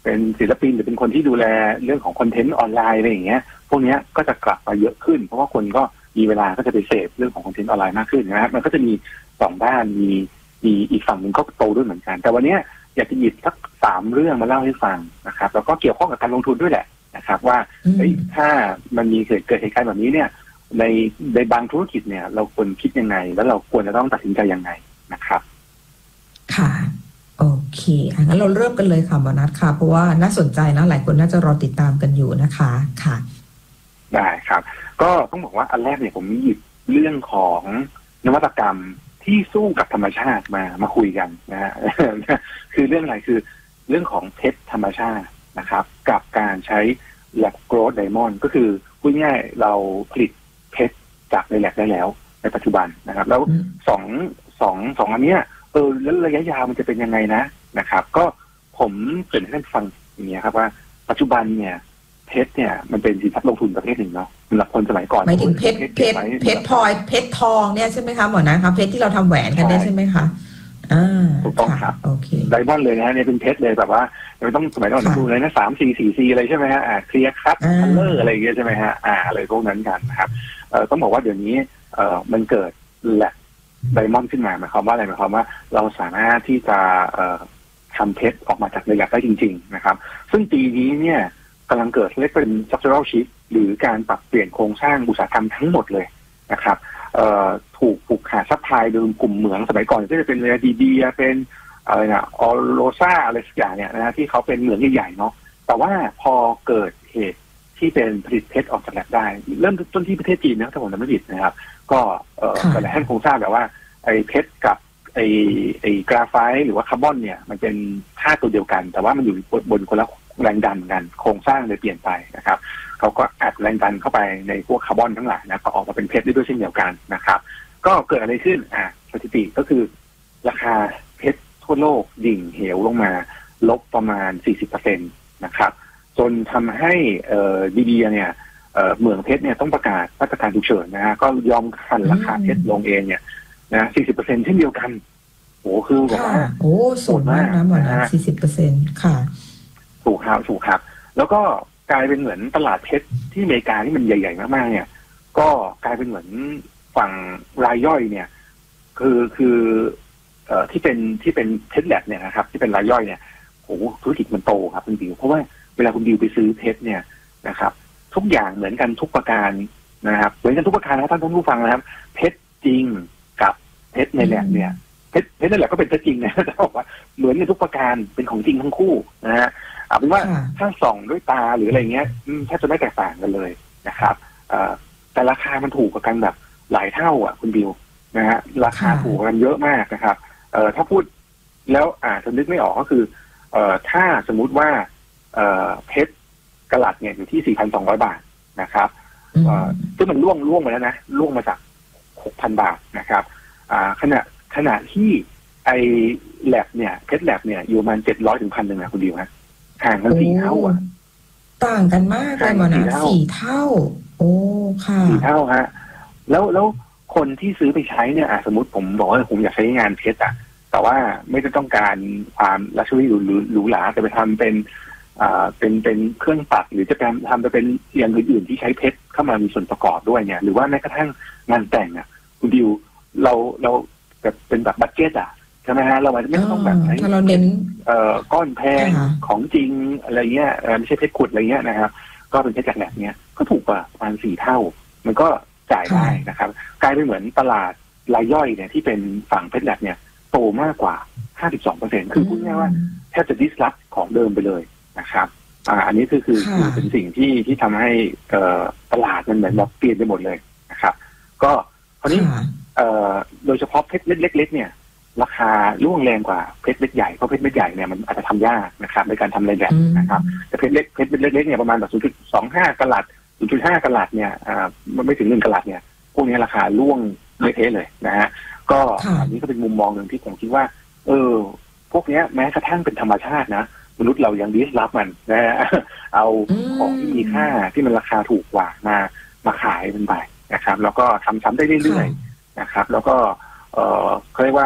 เป็นศิลปินหรือเป็นคนที่ดูแลเรื่องของคอนเทนต์ออนไลน์อะไรอย่างเงี้ยพวกนี้ก็จะกลับมาเยอะขึ้นเพราะว่าคนก็มีเวลาก็จะไปเสพเรื่องของคอนเทนต์ออนไลน์มากขึ้นนะครับมันก็จะมีสองด้านมีมีอีกฝั่งหนึ่งก็โตด้วยเหมือนกันแต่วันนี้อยากจะหยิบสักสามเรื่องมาเล่าให้ฟังนะครับแล้วก็เกี่ยวข้องกับการลงทุนด้วยแหละนะครับว่าถ้ามันมีเกิดเกิดเหตุการณ์แบบนี้เนี่ยในในบางธุรกิจเนี่ยเราควรคิดยังไงแล้วเราควรจะต้องตัดสินใจยังไงนะครับค่ะโอเคงั้นเราเริ่มกันเลยค่ะหมอนัทค่ะเพราะว่าน่าสนใจนะหลายคนน่าจะรอติดตามกันอยู่นะคะค่ะได้ครับก็ต้องบอกว่าอันแรกเนี่ยผมหยิบเรื่องของนวัตกรรมที่สู้กับธรรมชาติมามาคุยกันนะฮะ คือเรื่องอะไรคือเรื่องของเพชรธรรมชาตินะครับกับการใช้ lab growth diamond ก็คือพูดง่ายๆเราผลิตเพชรจากในแลบได้แล้วในปัจจุบันนะครับแล้วสองสองสองอันเนี้ยเออแล้วระยะยาวมันจะเป็นยังไงนะนะครับก็ผมเกริ่นให้ท่านฟังอย่างนี้ครับว่าปัจจุบันเนี่ยเพชรเนี่ยมันเป็นสินทรัพย์ลงทุนประเภทหนึ่งเนาะสำหรับคนสมัยก่อนหมายถึงเพชรเพชรเพชรพลอยเพชรทองเนี่ยใช่ไหมคะหมอนะคะเพชรที่เราทำแหวนกันได้ใช่ไหมคะอ่าถูกต้องครับโอเคไดมอนด์เลยนะเนี่ยเป็นเพชรเลยแบบว่าไม่ต้องสมัยก่อนดูเลยนะสามสี่สี่ซีอะไรใช่ไหมฮะอ่าเคลียร์คัทคัลเลอร์อะไรอย่างเงี้ยใช่ไหมฮะอ่าอะไรพวกนั้นกันนะครับเอ่อต้องบอกว่าเดี๋ยวนี้เอ่อมันเกิดแหละไดมอนด์ขึ้นมาหมายความว่าอะไรหมายความว่าเราสามารถที่จะเอ่อทำเพชรออกมาจากในแลบได้จริงๆนะครับซึ่งปีนี้เนี่ยกำลังเกิดเรียกเป็น structural shift หรือการปรับเปลี่ยนโครงสร้างอุตสาหกรรมทั้งหมดเลยนะครับเอ่อถูกผูกขาดซัพพลายโดยกลุ่มเหมืองสมัยก่อนก็จะเป็นเรดีเดียเป็นอะไรนะออโรซาอะไรสักอย่างเนี่ยนะที่เขาเป็นเหมืองใหญ่ๆเนาะแต่ว่าพอเกิดเหตุที่เป็นผลิตเพชรออกจากแลบได้เริ่มต้นที่ประเทศจีนนะถ้าผมจำไม่ผิดนะครับก็เอ่อหลายท่านคงทราบแบบว่าไอ้เพชรกับไอ้ไอ้กราไฟต์หรือว่าคาร์บอนเนี่ยมันเป็นธาตุตัวเดียวกันแต่ว่ามันอยู่บนคนละแรงดันกันโครงสร้างเลยเปลี่ยนไปนะครับเขาก็อัดแรงดันเข้าไปในพวกคาร์บอนทั้งหลายนะก็ออกมาเป็นเพชรได้ด้วยเช่นเดียวกันนะครับก็เกิดอะไรขึ้นอ่าสถิติก็คือราคาเพชรทั่วโลกดิ่งเหวลงมาลบประมาณ สี่สิบเปอร์เซ็นต์ นะครับจนทำให้เอ่อดีเดียเนี่ยเอ่อเหมืองเพชรเนี่ยต้องประกาศมาตรการฉุกเฉินนะฮะก็ยอมคั่นราคาเพชรลงเองเนี่ยนะ สี่สิบเปอร์เซ็นต์ เช่นเดียวกันโอ้คือแบบว่าโอ้สูงมากนะหมดนะ สี่สิบเปอร์เซ็นต์ ค่ะถูกครับถูกครับแล้วก็กลายเป็นเหมือนตลาดเพชรที่อเมริกาที่มันใหญ่ๆมากๆเนี่ยก็กลายเป็นเหมือนฝั่งรายย่อยเนี่ยคือคือเอ่อที่เป็นที่เป็นเพชรแลบเนี่ยนะครับที่เป็นรายย่อยเนี่ยโอ้ธุรกิจมันโตครับคุณดิวเพราะว่าเวลาคุณดิวไปซื้อเพชรเนี่ยนะครับทุกอย่างเหมือนกันทุกประการนะครับเหมือนกันทุกประการนะท่านท่านผู้ฟังนะครับเพชรจริงกับเพชรในแลบเนี่ยเพชรเพชรในแลบก็เป็นเพชรจริงนะจะบอกว่าเหมือนกันทุกประการเป็นของจริงทั้งคู่นะฮะเอาเป็นว่าถ้าส่องด้วยตาหรืออะไรเงี้ยแทบจะไม่แตกต่างกันเลยนะครับแต่ราคามันถูกกว่ากันแบบหลายเท่าอ่ะคุณบิวนะฮะราคาถูกกันเยอะมากนะครับเอ่อถ้าพูดแล้วอาจจะนึกไม่ออกก็คือเอ่อถ้าสมมุติว่าเอ่อเพชรกะลัดเนี่ยอยู่ที่ สี่พันสองร้อย บาทนะครับเอ่อซึ่งมันล่วงล่วงไปแล้วนะล่วงมาจาก หกพัน บาทนะครับอ่าขณะขณะที่ไอ้แลบเนี่ยเพชรแลบเนี่ยอยู่ประมาณเจ็ดร้อยถึงพันหนึ่งนะคุณดิวฮะห่างกันสี่เท่าอ่ะต่างกันมากเลยหมอนะสี่เท่าโอ้ค่ะสี่เท่าฮะแล้วแล้วคนที่ซื้อไปใช้เนี่ยสมมติผมบอกว่าผมอยากใช้งานเพชรอ่ะแต่ว่าไม่ได้ต้องการความลักชัวรี่หรูหรูหราแต่ไปทำเป็นอ่าเป็นเป็นเครื่องตัดหรือจะทำไปเป็นอย่างอื่นๆที่ใช้เพชรเข้ามามีส่วนประกอบด้วยเนี่ยหรือว่าแม้กระทั่งงานแต่งอ่ะคุณดิวเราเราแบบเป็นแบบบัดเจ็ตอ่ะใช่ไหมฮะเราไม่ต้องแบบใช้เราเน้นเอ่อก้อนแพงของจริงอะไรเงี้ยไม่ใช่เพชรขุดอะไรเงี้ยนะครับก็เป็นเพชรจากแหลกเนี้ยก็ถูกกว่าประมาณสี่เท่ามันก็จ่ายได้นะครับกลายเป็นเหมือนตลาดรายย่อยเนี่ยที่เป็นฝั่งเพชรแลบเนี่ยโตมากกว่า ห้าสิบสองเปอร์เซ็นต์ คือพูดง่ายว่าแทบจะดิสรัปของเดิมไปเลยนะครับอ่าอันนี้คือคือคือเป็นสิ่งที่ที่ทำให้เอ่อตลาดมันเหมือนแบบเปลี่ยนไปหมดเลยนะครับก็คราวนี้เอ่อโดยเฉพาะเพชรเล็กๆเนี่ยราคาล่วงแรงกว่าเพชรเม็ดใหญ่เพราะเพชรเม็ดใหญ่เนี่ยมันอาจจะทำยากนะครับในการทำในแลบนะครับแต่เพชรเล็กเพชรเล็กๆเนี่ยประมาณแบบ ศูนย์จุดสองห้ากะรัต ศูนย์จุดห้ากะรัตเนี่ยอ่ามันไม่ถึงหนึ่งกะรัตเนี่ยพวกนี้ราคาล่วงเละเทะเลยนะฮะก็อันนี้ก็เป็นมุมมองหนึ่งที่ผมคิดว่าเออพวกนี้แม้กระทั่งเป็นธรรมชาตินะมนุษย์เรายังดิสรับมันนะฮะเอาของที่มีค่าที่มันราคาถูกกว่ามามาขายมันไปนะครับแล้วก็ทำซ้ำได้เรื่อยๆนะครับแล้วก็เออเขาเรียกว่า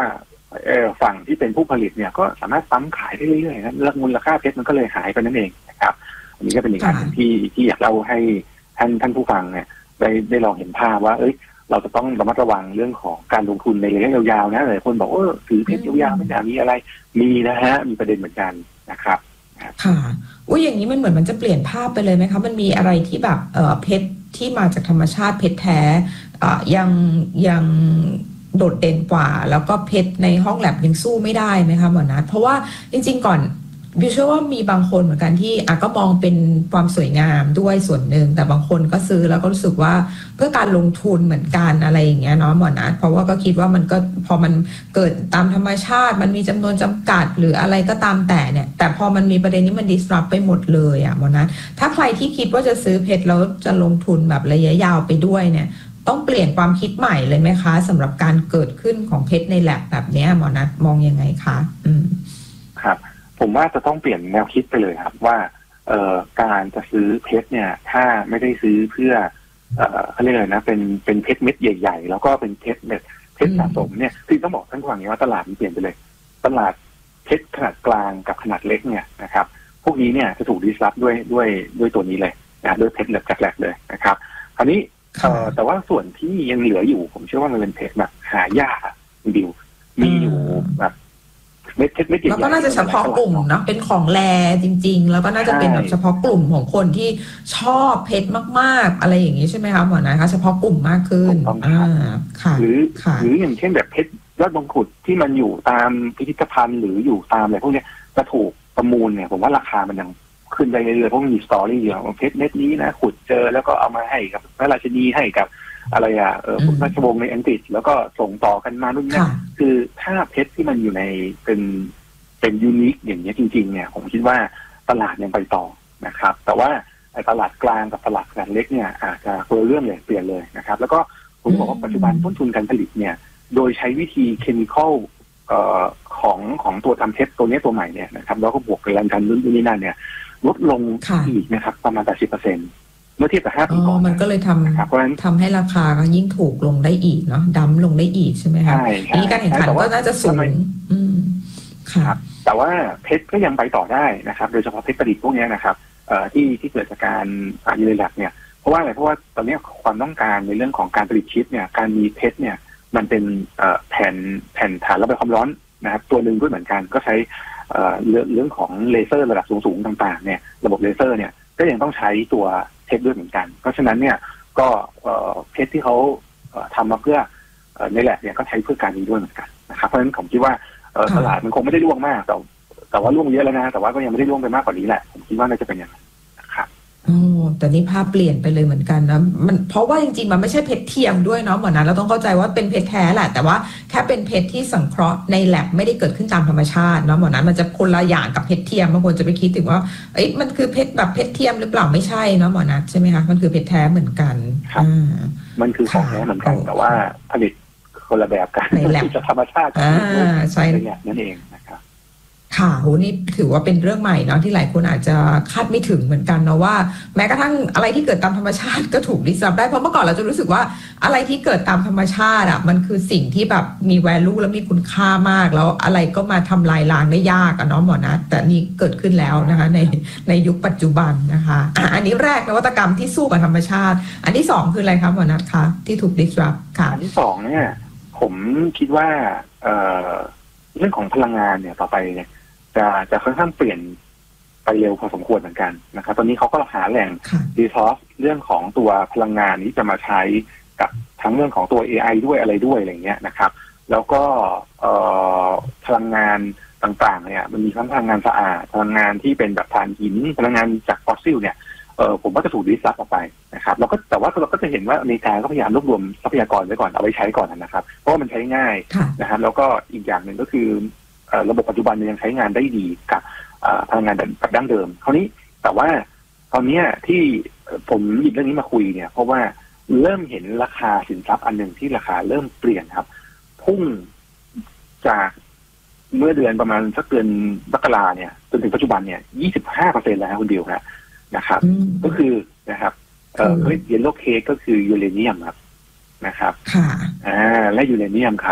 ฝั่งที่เป็นผู้ผลิตเนี่ยก็สามารถปั๊มขายได้เรื่อยๆนะแล้วมูลค่าเพชรมันก็เลยหายไปนั่นเองนะครับอันนี้ก็เป็นอีกอันที่ที่อยากเล่าให้ท่านท่านผู้ฟังเนี่ยได้ได้ลองเห็นภาพว่าเอ้ยเราจะต้องระมัดระวังเรื่องของการลงทุนในระยะยาวๆนะหลายคนบอกว่าถือเพชรยาวๆไม่ได้มีอะไรมีนะฮะมีประเด็นเหมือนกันนะครับค่ะอุ้ยอย่างนี้มันเหมือนมันจะเปลี่ยนภาพไปเลยไหมคะมันมีอะไรที่แบบเออเพชรที่มาจากธรรมชาติเพชรแท้อ่ายังยังโดดเด่นกว่าแล้วก็เพชรในห้องแลบยังสู้ไม่ได้ไหมคะหมอนัทเพราะว่าจริงๆก่อนบิวเชื่อว่ามีบางคนเหมือนกันที่อ่ะก็มองเป็นความสวยงามด้วยส่วนหนึ่งแต่บางคนก็ซื้อแล้วก็รู้สึกว่าเพื่อการลงทุนเหมือนกันอะไรอย่างเงี้ยเนาะหมอนัทเพราะว่าก็คิดว่ามันก็พอมันเกิดตามธรรมชาติมันมีจำนวนจำกัดหรืออะไรก็ตามแต่เนี่ยแต่พอมันมีประเด็นนี้มัน disrupt ไปหมดเลยอ่ะหมอนัทถ้าใครที่คิดว่าจะซื้อเพชรแล้วจะลงทุนแบบระยะยาวไปด้วยเนี่ยต้องเปลี่ยนความคิดใหม่เลยไหมคะสำหรับการเกิดขึ้นของเพชรในแลบแบบนี้หมอนัทมองยังไงคะอืมครับผมว่าจะต้องเปลี่ยนแนวคิดไปเลยครับว่าเอ่อการจะซื้อเพชรเนี่ยถ้าไม่ได้ซื้อเพื่อเอ่อเขาเรียกอะไรนะเป็นเป็นเพชรเม็ดใหญ่ๆแล้วก็เป็นเพชรเม็ดเพชรสะสมเนี่ยคือต้องบอกท่านผู้ฟังว่าตลาดมันเปลี่ยนไปเลยตลาดเพชรขนาดกลางกับขนาดเล็กเนี่ยนะครับพวกนี้เนี่ยจะถูกดิสรับด้วยด้วยด้วยตัวนี้เลยนะด้วยเพชรแบบแรกๆเลยนะครับคราวนี้เอ่อแต่ว่าส่วนที่ยังเหลืออยู่ผมเชื่อว่ามันเป็นเพชรแบบหายากดิวมีอยู่แบบเม็ดเพชรเม็ดใหญ่ๆแล้วก็น่าจะเฉพาะกลุ่มเนาะเป็นของแรจริงๆแล้วก็น่าจะเป็นแบบเฉพาะกลุ่มของคนที่ชอบเพชรมากๆอะไรอย่างนี้ใช่ไหมคะหมอนะคะเฉพาะกลุ่มมากขึ้นอ่าค่ะหรือหรืออย่างเช่นแบบเพชรยอดมงกุฎที่มันอยู่ตามพิพิธภัณฑ์หรืออยู่ตามอะไรพวกนี้จะถูกประมูลเนี่ยผมว่าราคามันยังขึ้นได้เรื่อยๆเพราะมันมีสตอรี่เยอะเพชรเม็ดนี้นะขุดเจอแล้วก็เอามาให้กับพระราชินีให้กับอะไรอ่ะเออพระราชวงศ์ในอังกฤษแล้วก็ส่งต่อกันมานู่นนี่คือถ้าเพชรที่มันอยู่ในเป็นเป็นยูนิคอย่างนี้จริงๆเนี่ยผมคิดว่าตลาดยังไปต่อนะครับแต่ว่าตลาดกลางกับตลาดขนาดเล็กเนี่ยอาจจะเปลี่ยนเรื่องเลยเปลี่ยนเลยนะครับแล้วก็ผมบอกว่าปัจจุบันต้นทุนการผลิตเนี่ยโดยใช้วิธีเคมีคอลเอ่อของของตัวทำเพชรตัวนี้ตัวใหม่เนี่ยนะครับแล้วก็บวกกับแรงดันนู่นนี่นั่นเนี่ยลดลงอีกนะครับประมาณ แปดสิบเปอร์เซ็นต์ เมื่อเทียบกับห้าปีก่อนมันก็เลยทำทำให้ราคาก็ยิ่งถูกลงได้อีกเนาะดั้มลงได้อีกใช่ไหมคะนี่การแข่งขันก็น่าจะสูงอืมครับแต่ว่าเพชรก็ยังไปต่อได้นะครับโดยเฉพาะเพชรประดิษฐ์พวกนี้นะครับเอ่อที่ที่เกิดจากการอ่ายูเรแลบเนี่ยเพราะว่าอะไรเพราะว่าตอนนี้ความต้องการในเรื่องของการผลิตชิปเนี่ยการมีเพชรเนี่ยมันเป็นเอ่อแผ่นแผ่นฐานระบายความร้อนนะครับตัวหนึ่งด้วยเหมือนกันก็ใช้เอ่อเรื่องเรื่องของเลเซอร์ระดับสูงๆต่างๆเนี่ยระบบเลเซอร์เนี่ยก็ยังต้องใช้ตัวเพชรด้วยเหมือนกันเพราะฉะนั้นเนี่ยก็เอ่อเพชรที่เขาเอ่อทำมาเพื่อเอ่อในแลบเนี่ยก็ใช้เพื่อการนี้ด้วยเหมือนกันนะครับเพราะฉะนั้นผมคิดว่าตลาดมันคงไม่ได้ร่วงมากแต่แต่ว่าร่วงเยอะแล้วนะแต่ว่าก็ยังไม่ได้ร่วงไปมากกว่านี้แหละผมคิดว่าน่าจะเป็นอย่างนั้นนะครับโอ้แต่นี่ภาพเปลี่ยนไปเลยเหมือนกันนะมันเพราะว่าจริงๆมันไม่ใช่เพชรเทียมด้วยเนาะเหมือนนั้นเราต้องเข้าใจว่าเป็นเพชรแท้แหละแต่ว่าแค่เป็นเพชรที่สังเคราะห์ในแลบไม่ได้เกิดขึ้นตามธรรมชาติเนาะเหมือนนั้นมันจะคนละอย่างกับเพชรเทียมบางคนจะไปคิดถึงว่าเอ้ยมันคือเพชรแบบเพชรเทียมหรือเปล่าไม่ใช่เนาะเหมือนนั้นใช่ไหมคะมันคือเพชรแท้เหมือนกันอ่ามันคือของแท้เหมือนกันแต่ว่าผลิตคนละแบบกันที่จะธรรมชาติอ่าใช่นั่นเองนะครับค่ะโหนี่ถือว่าเป็นเรื่องใหม่เนาะที่หลายคนอาจจะคาดไม่ถึงเหมือนกันเนาะว่าแม้กระทั่งอะไรที่เกิดตามธรรมชาติก็ถูกดิสรับได้เพราะเมื่อก่อนเราจะรู้สึกว่าอะไรที่เกิดตามธรรมชาติอ่ะมันคือสิ่งที่แบบมี value และมีคุณค่ามากแล้วอะไรก็มาทำลายล้างได้ยากอะเนาะหมอนัทแต่นี่เกิดขึ้นแล้วนะคะในในยุคปัจจุบันนะคะอ่ะอันนี้แรกนวัตกรรมที่สู้กับธรรมชาติอันที่สองคืออะไรคะหมอนัทคะที่ถูกดิสรับค่ะอันที่สองเนี่ยผมคิดว่าเอ่อเรื่องของพลังงานเนี่ยต่อไปเนี่ยจะจะค่อนข้างเปลี่ยนไปเร็วพอสมควรเหมือนกันนะครับตอนนี้เขาก็หาแหล่งรีซอสเรื่องของตัวพลังงานนี้จะมาใช้กับทั้งเรื่องของตัว เอ ไอ ด้วยอะไรด้วยอะไรเงี้ยนะครับแล้วก็พลังงานต่างๆเนี่ยมันมีทั้งพลังงานสะอาดพลังงานที่เป็นแบบถ่านหินพลังงานจากฟอสซิลเนี่ยเออผมว่าจะถูกดิสรับออกไปนะครับแล้วก็แต่ว่าเราก็จะเห็นว่าอเมริกาก็พยายามรวบรวมทรัพยากรไว้ก่อนเอาไว้ใช้ก่อนนะครับเพราะว่ามันใช้ง่ายนะครับแล้วก็อีกอย่างหนึ่งก็คือระบบปัจจุบันยังใช้งานได้ดีกับพลังงานแบบดั้งเดิมคราวนี้แต่ว่าตอนนี้ที่ผมหยิบเรื่องนี้มาคุยเนี่ยเพราะว่าเริ่มเห็นราคาสินทรัพย์อันหนึ่งที่ราคาเริ่มเปลี่ยนครับพุ่งจากเมื่อเดือนประมาณสักเดือนมกราเนี่ยจนถึงปัจจุบันเนี่ย ยี่สิบห้าเปอร์เซ็นต์ แล้วคุณดิวนะนะครับก็คือนะครับเอ่อเยลโลเคก็คือยูเรเนียมครับนะครับค่ะอ่าและยูเรเนียมครับ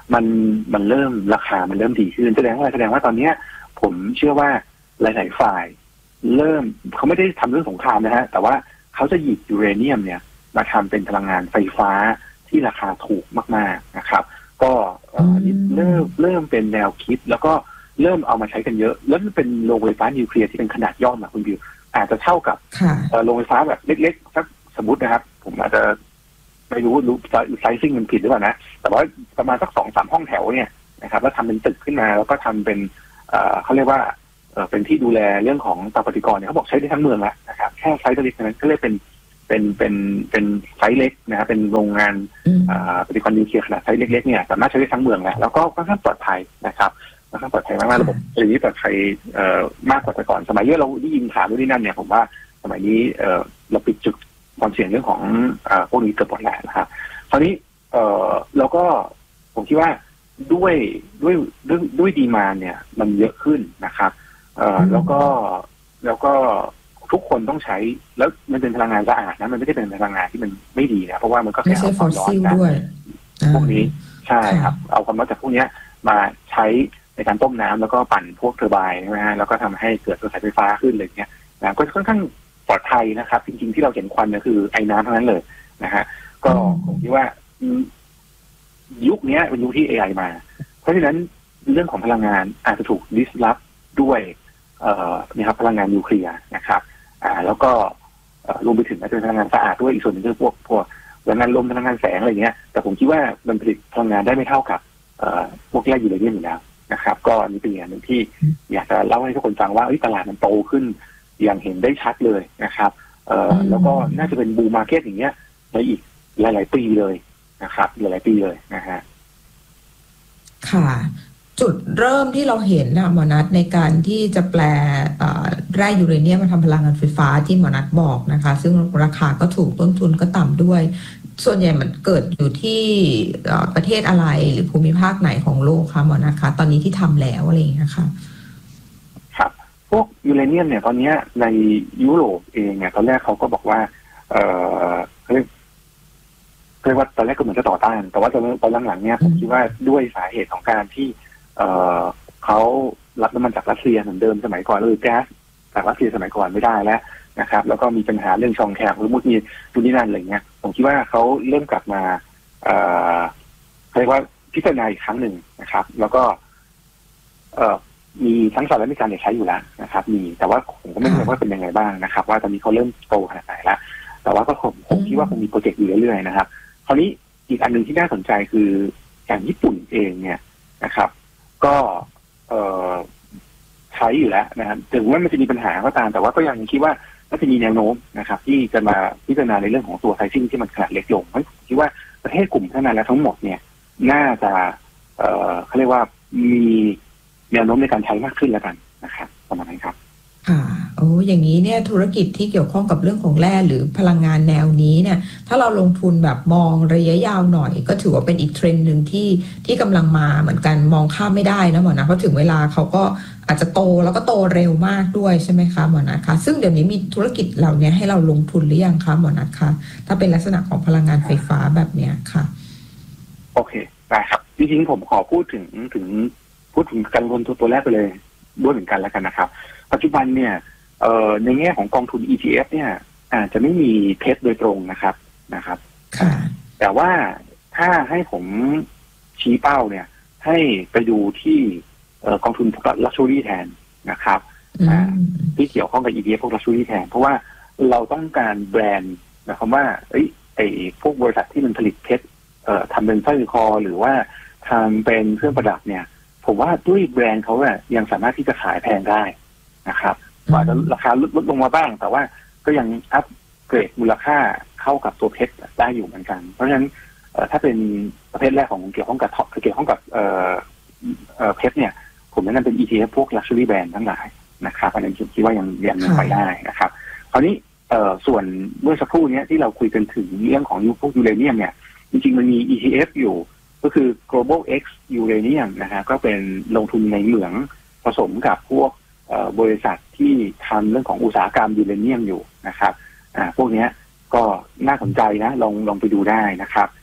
มันมันเริ่มราคามันเริ่มดีขึ้นแสดงว่าแสดงว่าตอนนี้ผมเชื่อว่าหลายๆฝ่ายเริ่มเขาไม่ได้ทำเรื่องสงครามนะฮะแต่ว่าเขาจะหยิบยูเรเนียมเนี่ยมาทำเป็นพลังงานไฟฟ้าที่ราคาถูกมากๆนะครับก็เริ่มเริ่มเป็นแนวคิดแล้วก็เริ่มเอามาใช้กันเยอะแล้วมันเป็นโรงไฟฟ้านิวเคลียร์ที่เป็นขนาดย่อมนะคุณบิวอาจจะเท่ากับโรงไฟฟ้าแบบเล็กๆสักสมมตินะครับผมอาจจะไม่รู้รู้ไซซิ่งมันผิดหรือเปล่านะแต่ว่าประมาณสักสองสามห้องแถวเนี่ยนะครับแล้วทำเป็นตึกขึ้นมาแล้วก็ทำเป็นเขาเรียกว่าเป็นที่ดูแลเรื่องของเตาปฏิกรณ์เนี่ยเขาบอกใช้ได้ทั้งเมืองแล้วนะครับแค่ไซส์เล็กนั้นก็เรียกเป็นเป็นเป็นเป็นไซส์เล็กนะครับเป็นโรงงานปฏิกรณ์นิวเคลียร์ขนาดไซส์เล็กๆเนี่ยสามารถใช้ได้ทั้งเมืองแล้วแล้วก็ค่อนข้างปลอดภัยนะครับค่อนข้างปลอดภัยมากๆระบบอะไรนี้ปลอดภัยมากกว่าแต่ก่อนสมัยที่เราได้ยินข่าวด้วยนั่นเนี่ยผมว่าสมัยนี้เราปิดจุดความเสี่ยงเรื่องของพวกนี้เกือบหมดแล้วนะครับคราวนี้เราก็ผมคิดว่าด้วยด้วยด้วยด้วยดีมานด์เนี่ยมันเยอะขึ้นนะครับแล้วก็แล้วก็ทุกคนต้องใช้แล้วมันเป็นพลังงานสะอาดนะมันไม่ได้เป็นพลังงานที่มันไม่ดีนะเพราะว่ามันก็แค่เอาความร้อนจากพวกนี้ใช่ครับเอาความร้อนจากพวกนี้มาใช้ในการต้มน้ำแล้วก็ปั่นพวกเทอร์ไบน์ใช่ไหมฮะแล้วก็ทำให้เกิดกระแสไฟฟ้าขึ้นเลยเนี้ยนะก็ค่อนข้างปลอดภัยนะครับจริงๆที่เราเห็นควันก็คือไอ้น้ำเท่านั้นเลยนะฮะก็ผมคิดว่ายุคนี้เป็นยุคที่ เอ ไอ มาเพราะฉะนั้นเรื่องของพลังงานอาจจะถูกดิสรัปด้วยเอ่อนี่ครับพลังงานนิวเคลียร์นะครับอ่าแล้วก็รวมไปถึงอาจจะเป็นพลังงานสะอาดด้วยอีกส่วนหนึ่งคือพวกพวกพลังงานลมพลังงานแสงอะไรเงี้ยแต่ผมคิดว่ามันผลิตพลังงานได้ไม่เท่ากับเอ่อพวกแร่ยูเรเนียมอยู่แล้วนะครับก็นี่เป็นอย่างหนึ่งที่อยากจะเล่าให้ทุกคนฟังว่าตลาดมันโตขึ้นอย่างเห็นได้ชัดเลยนะครับเอ่อแล้วก็น่าจะเป็นบูมมาร์เก็ตอย่างเงี้ยในอีกหลายๆปีเลยนะครับหลายๆปีเลยนะฮะค่ะจุดเริ่มที่เราเห็นนะหมอนัทในการที่จะแปลแร่ยูเรเนียมมาทำพลังงานไฟฟ้าที่หมอนัทบอกนะคะซึ่งราคาก็ถูกต้นทุนก็ต่ำด้วยส่วนใหญ่มันเกิดอยู่ที่ประเทศอะไรหรือภูมิภาคไหนของโลกคะหมอนัทคะตอนนี้ที่ทำแล้วอะไรอย่างเงี้ยค่ะครับพวกยูเรเนียมเนี่ยตอนนี้ในยุโรปเองเนี่ยตอนแรกเขาก็บอกว่าเออเรียกเรียกว่าตอนแรกก็เหมือนจะต่อต้านแต่ว่าตอนหลังๆเนี่ยผมคิดว่าด้วยสาเหตุของการที่เอ่อเขารับน้ำมันจากรัสเซียเหมือนเดิมสมัยก่อนเลยแก๊สจากรัสเซียสมัยก่อนไม่ได้แล้วนะครับแล้วก็มีปัญหาเรื่องช่องแคบหรือมุดมีดูนี่นั่นอะไรเงี้ยผมคิดว่าเขาเริ่มกลับมาเอ่อเรียกว่าพิจารณาอีกครั้งหนึ่งนะครับแล้วก็เอ่อมีทั้งสหรัฐอเมริกาเนี่ยใช้อยู่แล้วนะครับมีแต่ว่าผมก็ไม่รู้ว่าเป็นยังไงบ้างนะครับว่าตอนนี้เขาเริ่มโตขนาดไหนแล้วแต่ว่าก็ผมผมคิดว่าคงมีโปรเจกต์อยู่เรื่อยๆนะครับคราวนี้อีกอันหนึ่งที่น่าสนใจคืออย่างญี่ปุ่นเองเนี่ยนะครับก็เอ่อใช้อยู่แล้วนะครับถึงว่ามันจะมีปัญหาก็ตามแต่ว่าก็ยังคิดว่าน่าจะมีแนวโน้มนะครับที่จะมาพิจารณาในเรื่องของตัวไซซิ่งที่มันขนาดเล็กลงเพราะคิดว่าประเทศกลุ่มพัฒนาแล้วทั้งหมดเนี่ยน่าจะเอ่อเขาเรียกว่ามีแนวโน้มในการใช้มากขึ้นแล้วกันนะครับประมาณนั้นครับค่ะโอ้อย่างนี้เนี่ยธุรกิจที่เกี่ยวข้องกับเรื่องของแร่หรือพลังงานแนวนี้เนี่ยถ้าเราลงทุนแบบมองระยะยาวหน่อยก็ถือว่าเป็นอีกเทรนด์หนึ่งที่ที่กำลังมาเหมือนกันมองข้ามไม่ได้นะหมอนะเพราะถึงเวลาเขาก็อาจจะโตแล้วก็โตเร็วมากด้วยใช่ไหมคะหมอนะคะซึ่งเดี๋ยวนี้มีธุรกิจเหล่านี้ให้เราลงทุนหรือยังคะหมอนะคะถ้าเป็นลักษณะของพลังงานไฟฟ้าแบบเนี้ยค่ะโอเคได้ครับจริงๆผมขอพูดถึงถึงพูดถึงการลงทุนตัวแรกไปเลยด้วยเหมือนกันแล้วกันนะครับปัจจุบันเนี่ยเอ่อในแง่ของกองทุน อี ที เอฟ เนี่ยอาจจะไม่มีเพชรโดยตรงนะครับนะครับแต่ว่าถ้าให้ผมชี้เป้าเนี่ยให้ไปดูที่เอ่อกองทุนลักชัวรี่แทนนะครับที่เกี่ยวข้องกับ อี ที เอฟ พวกลักชัวรี่แทนเพราะว่าเราต้องการแบรนด์หมายความว่าเอ้ยไอ้พวกบริษัทที่มันผลิตเพชรเอ่อทำเป็นสร้อยคอหรือว่าทำเป็นเครื่องประดับเนี่ยผมว่าด้วยแบรนด์เขาเนี่ยยังสามารถที่จะขายแพงได้นะครับอาจจะราคาลดลงมาบ้างแต่ว่าก็ยังอัพเกรดมูลค่าเข้ากับตัวเพชรได้อยู่เหมือนกันเพราะฉะนั้นถ้าเป็นประเภทแรกของเกี่ยวข้องกับเกี่ยวข้องกับเพชรเนี่ยผมแนะนำเป็น อี ที เอฟ พวก luxury brand ทั้งหลายนะครับอันนี้ผมคิดว่ายังยังไปได้นะครับคราวนี้ส่วนเมื่อสักครู่นี้ที่เราคุยกันถึงเรื่องของพวกยูเรเนียมเนี่ยจริงๆมันมี อี ที เอฟ อยู่ก็คือ global x uranium นะฮะก็เป็นลงทุนในเหมืองผสมกับพวกบริษัทที่ทำเรื่องของอุตสาหกรรมยูเรเนียมอยู่นะครับอ่าพวกนี้ก็น่าสนใจนะลองลองไปดูได้นะครับอ่า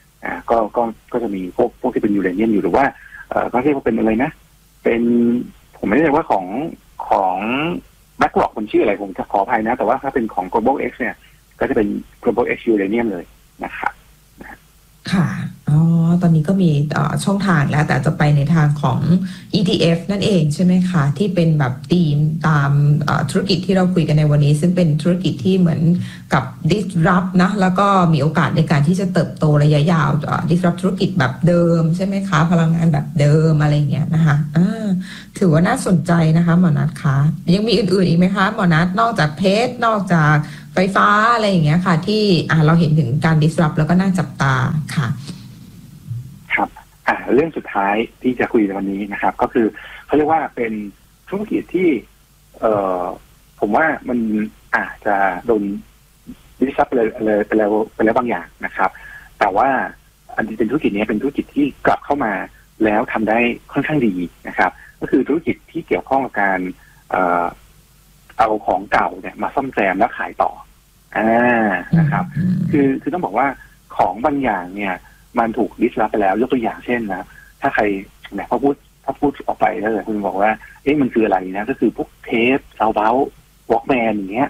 ก็ก็ก็จะมีพวกพวกที่เป็นยูเรเนียมอยู่หรือว่าเอ่อก็เรียกว่าเป็นอะไรนะเป็นผมไม่แน่ใจว่าของของแบ็กหลอกมันชื่ออะไรผมจะขออภัยนะแต่ว่าถ้าเป็นของ Global X เนี่ยก็จะเป็น Global X Uranium เลยนะครับค่ะอ๋อตอนนี้ก็มีช่องทางแล้วแต่จะไปในทางของ อี ที เอฟ นั่นเองใช่ไหมคะที่เป็นแบบธีมตามธุรกิจที่เราคุยกันในวันนี้ซึ่งเป็นธุรกิจที่เหมือนกับ disrupt นะแล้วก็มีโอกาสในการที่จะเติบโตระยะยาว disrupt ธุรกิจแบบเดิมใช่ไหมคะพลังงานแบบเดิมอะไรอย่างเงี้ยนะคะอ่าถือว่าน่าสนใจนะคะหมอนัทคะยังมีอื่นๆอีกไหมคะหมอนัทนอกจากเพชรนอกจากไฟฟ้าอะไรอย่างเงี้ยค่ะที่อ่าเราเห็นถึงการ disrupt แล้วก็น่าจับตาค่ะครับอ่าเรื่องสุดท้ายที่จะคุยในวันนี้นะครับก็คือเขาเรียกว่าเป็นธุรกิจที่เอ่อผมว่ามันอาจจะโดน disrupt เลยเลยไปแล้วไปแล้วบางอย่างนะครับแต่ว่าอันที่เป็นธุรกิจนี้เป็นธุรกิจที่กลับเข้ามาแล้วทำได้ค่อนข้างดีนะครับก็คือธุรกิจที่เกี่ยวข้องกับการเอ่อเอาของเก่าเนี่ยมาซ่อมแซมแล้วขายต่ออ่านะครับคือคือต้องบอกว่าของบางอย่างเนี่ยมันถูกดิสรับไปแล้วยกตัวอย่างเช่นนะถ้าใครเนี่ยพอพูดถ้าพูดออกไปแล้วเลยคุณบอกว่าเอ๊ะมันคืออะไรนะก็คือพวกเทปซาวเบลวอล์กแมนอย่างเงี้ย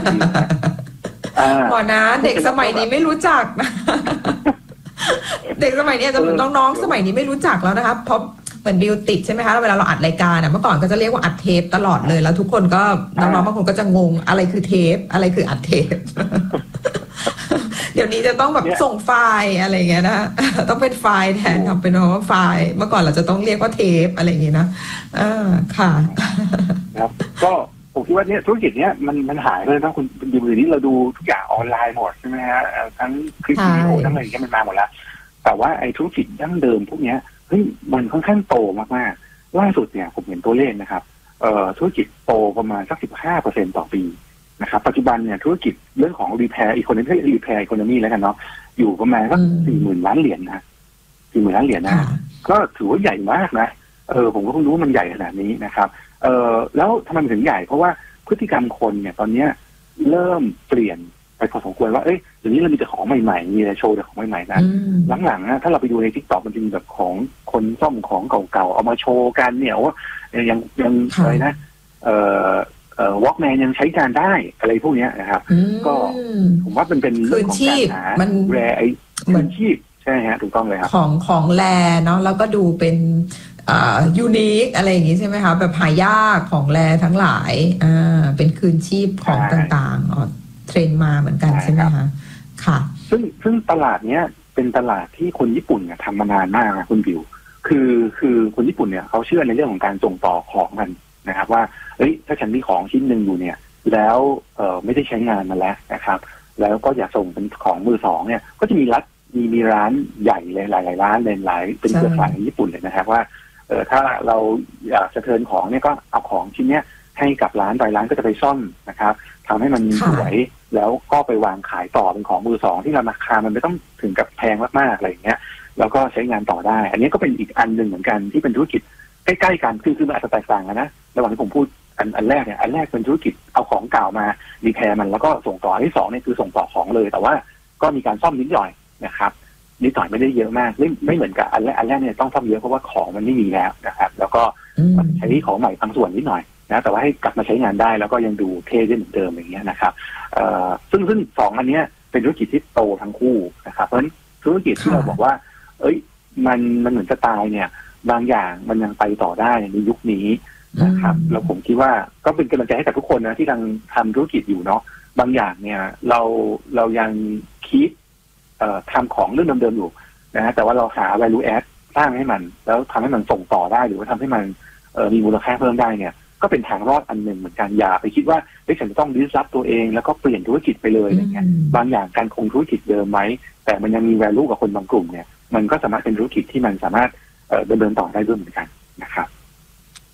หมอนะเด็กสมัยนี้ไม่รู้จักนะเด็กสมัยนี้จะเป็นน้องๆสมัยนี้ไม่รู้จักแล้วนะครับเพราะเหมือนบิวติดใช่ไหมคะเวลาเราอัดรายการอ่ะเมื่อก่อนก็จะเรียกว่าอัดเทปตลอดเลยแล้วทุกคนก็น้องๆบางคนก็จะงงอะไรคือเทปอะไรคืออัดเทปเดี๋ยวนี้จะต้องแบบส่งไฟล์อะไรเงี้ยนะต้องเป็นไฟล์แทนทำเป็นว่าไฟล์เมื่อก่อนเราจะต้องเรียกว่าเทปอะไรอย่างเงี้ยนะอ่าค่ะครับก็ผมคิดว่าเนี่ยธุรกิจเนี้ยมันมันหายเลยนะคุณดิวนี้เราดูทุกอย่างออนไลน์หมดใช่ไหมฮะทั้งคลิปวิดีโอทั้งอะไรอย่างเงี้ยมันมาหมดแล้วแต่ว่าไอ้ธุรกิจดั้งเดิมพวกเนี้ยเฮ้ยมันค่อนข้างโตมากๆล่าสุดเนี่ยผมเห็นตัวเลขนะครับเอ่อธุรกิจโตประมาณสักสิบห้าเปอร์เซ็นต์ต่อปีนะครับปัจจุบันเนี่ยธุรกิจเรื่องของรีแพร์อีโคโนมี่รีแพร์อีโคโนมี่แล้วกันเนาะอยู่ประมาณสักสี่หมื่นล้านเหรียญนะสี่หมื่นล้านเหรียญนะก็ถือว่าใหญ่มากนะเออผมก็เพิ่งรู้ว่ามันใหญ่ขนาดนี้นะครับเออแล้วทำไมมันถึงใหญ่เพราะว่าพฤติกรรมคนเนี่ยตอนเนี้ยเริ่มเปลี่ยนไปพอสมควรว่าเอ้ยเดี๋ยวนี้เรามีแต่ของใหม่ๆมีแต่โชว์แต่ของใหม่ๆนะหลังๆนะถ้าเราไปดูใน TikTok มันจะมีแบบของคนซ่อมของเก่าๆเอามาโชว์กันเนี่ยว่ายังยังอะไรนะเอ่อเอ่อวอล์กแมนยังใช้การได้อะไรพวกนี้นะครับก็ผมว่ามันเป็นเรื่องของการหาแรไอเหมือนชีพใช่ฮะถูกต้องเลยครับของของแรเนาะแล้วก็ดูเป็นอ่ายูนิคอะไรอย่างงี้ใช่ไหมคะแบบหายากของแรทั้งหลายอ่าเป็นคืนชีพของต่างๆอ๋อเทรนมาเหมือนกันใช่ไหมคะค่ะซึ่งซึ่งตลาดเนี้ยเป็นตลาดที่คนญี่ปุ่นเนี่ยทำมานานมากนะคุณบิวคือคือคนญี่ปุ่นเนี่ยเขาเชื่อในเรื่องของการส่งต่อของกันนะครับว่าเอ้ยถ้าฉันมีของชิ้นหนึ่งอยู่เนี่ยแล้วเอ่อไม่ได้ใช้งานมาแล้วนะครับแล้วก็อยากส่งเป็นของมือสองเนี่ยก็จะมีรัฐมีมีร้านใหญ่เลยหลายๆร้านเลยหลายเป็นเครือข่ายในญี่ปุ่นเลยนะครับว่าเออถ้าเราอยากจะเทิร์นของเนี่ยก็เอาของชิ้นเนี้ยให้กับร้านรายร้านก็จะไปซ่อมนะครับทำให้มันสวยแล้วก็ไปวางขายต่อเป็นของมือสองที่ราคามันไม่ต้องถึงกับแพงมากๆอะไรอย่างเงี้ยแล้วก็ใช้งานต่อได้อันนี้ก็เป็นอีกอันหนึ่งเหมือนกันที่เป็นธุรกิจใกล้ๆกันคือคือมันอาจจะแตกต่างกันนะระหว่างที่ผมพูดอันอันแรกเนี่ยอันแรกเป็นธุรกิจเอาของเก่ามารีแพร์มันแล้วก็ส่งต่ออันที่สองเนี่ยคือส่งต่อของเลยแต่ว่าก็มีการซ่อมนิดหน่อยนะครับนิดหน่อยไม่ได้เยอะมากไม่ไม่เหมือนกับอันแรกอันแรกเนี่ยต้องซ่อมเยอะเพราะว่าของมันไม่มีแล้วนะครับแล้วก็ใช้ของใหม่บางส่วนนิดหน่อยนะแต่ว่าให้กลับมาใช้งานได้แล้วก็ยังดูเท่ได้เหมือนเดิมอย่างเงี้ยนะครับเอ่อซึ่งซึ่งสองอันเนี้ยเป็นธุรกิจที่โตทั้งคู่นะครับเพราะฉะนั้นธุรกิจที่เราบอกว่าเอ้ยมันมันเหมือนจะตายเนี่ยบางอย่างมันยังไปต่อได้ในยุคนี้นะครับแล้วผมคิดว่าก็เป็นกำลังใจให้กับทุกคนนะที่กำลังทำธุรกิจอยู่เนาะบางอย่างเนี่ยเราเรายังคิดเอ่อทำของเรื่องเดิมๆอยู่นะแต่ว่าเราหา value add สร้างให้มันแล้วทำให้มันส่งต่อได้หรือว่าทำให้มันเอ่อมีมูลค่าเพิ่มได้เนี่ยก็เป็นทางรอดอันหนึ่งเหมือนกันอย่าไปคิดว่าเฮ้ยฉันจะต้องดิสรับตัวเองแล้วก็เปลี่ยนธุรกิจไปเลยอะไรเงี้ยบางอย่างการคงธุรกิจเดิมไหมแต่มันยังมี value กับคนบางกลุ่มเนี่ยมันก็สามารถเป็นธุรกิจที่มันสามารถเอ่อดำเนินต่อได้ด้วยเหมือนกันนะครับ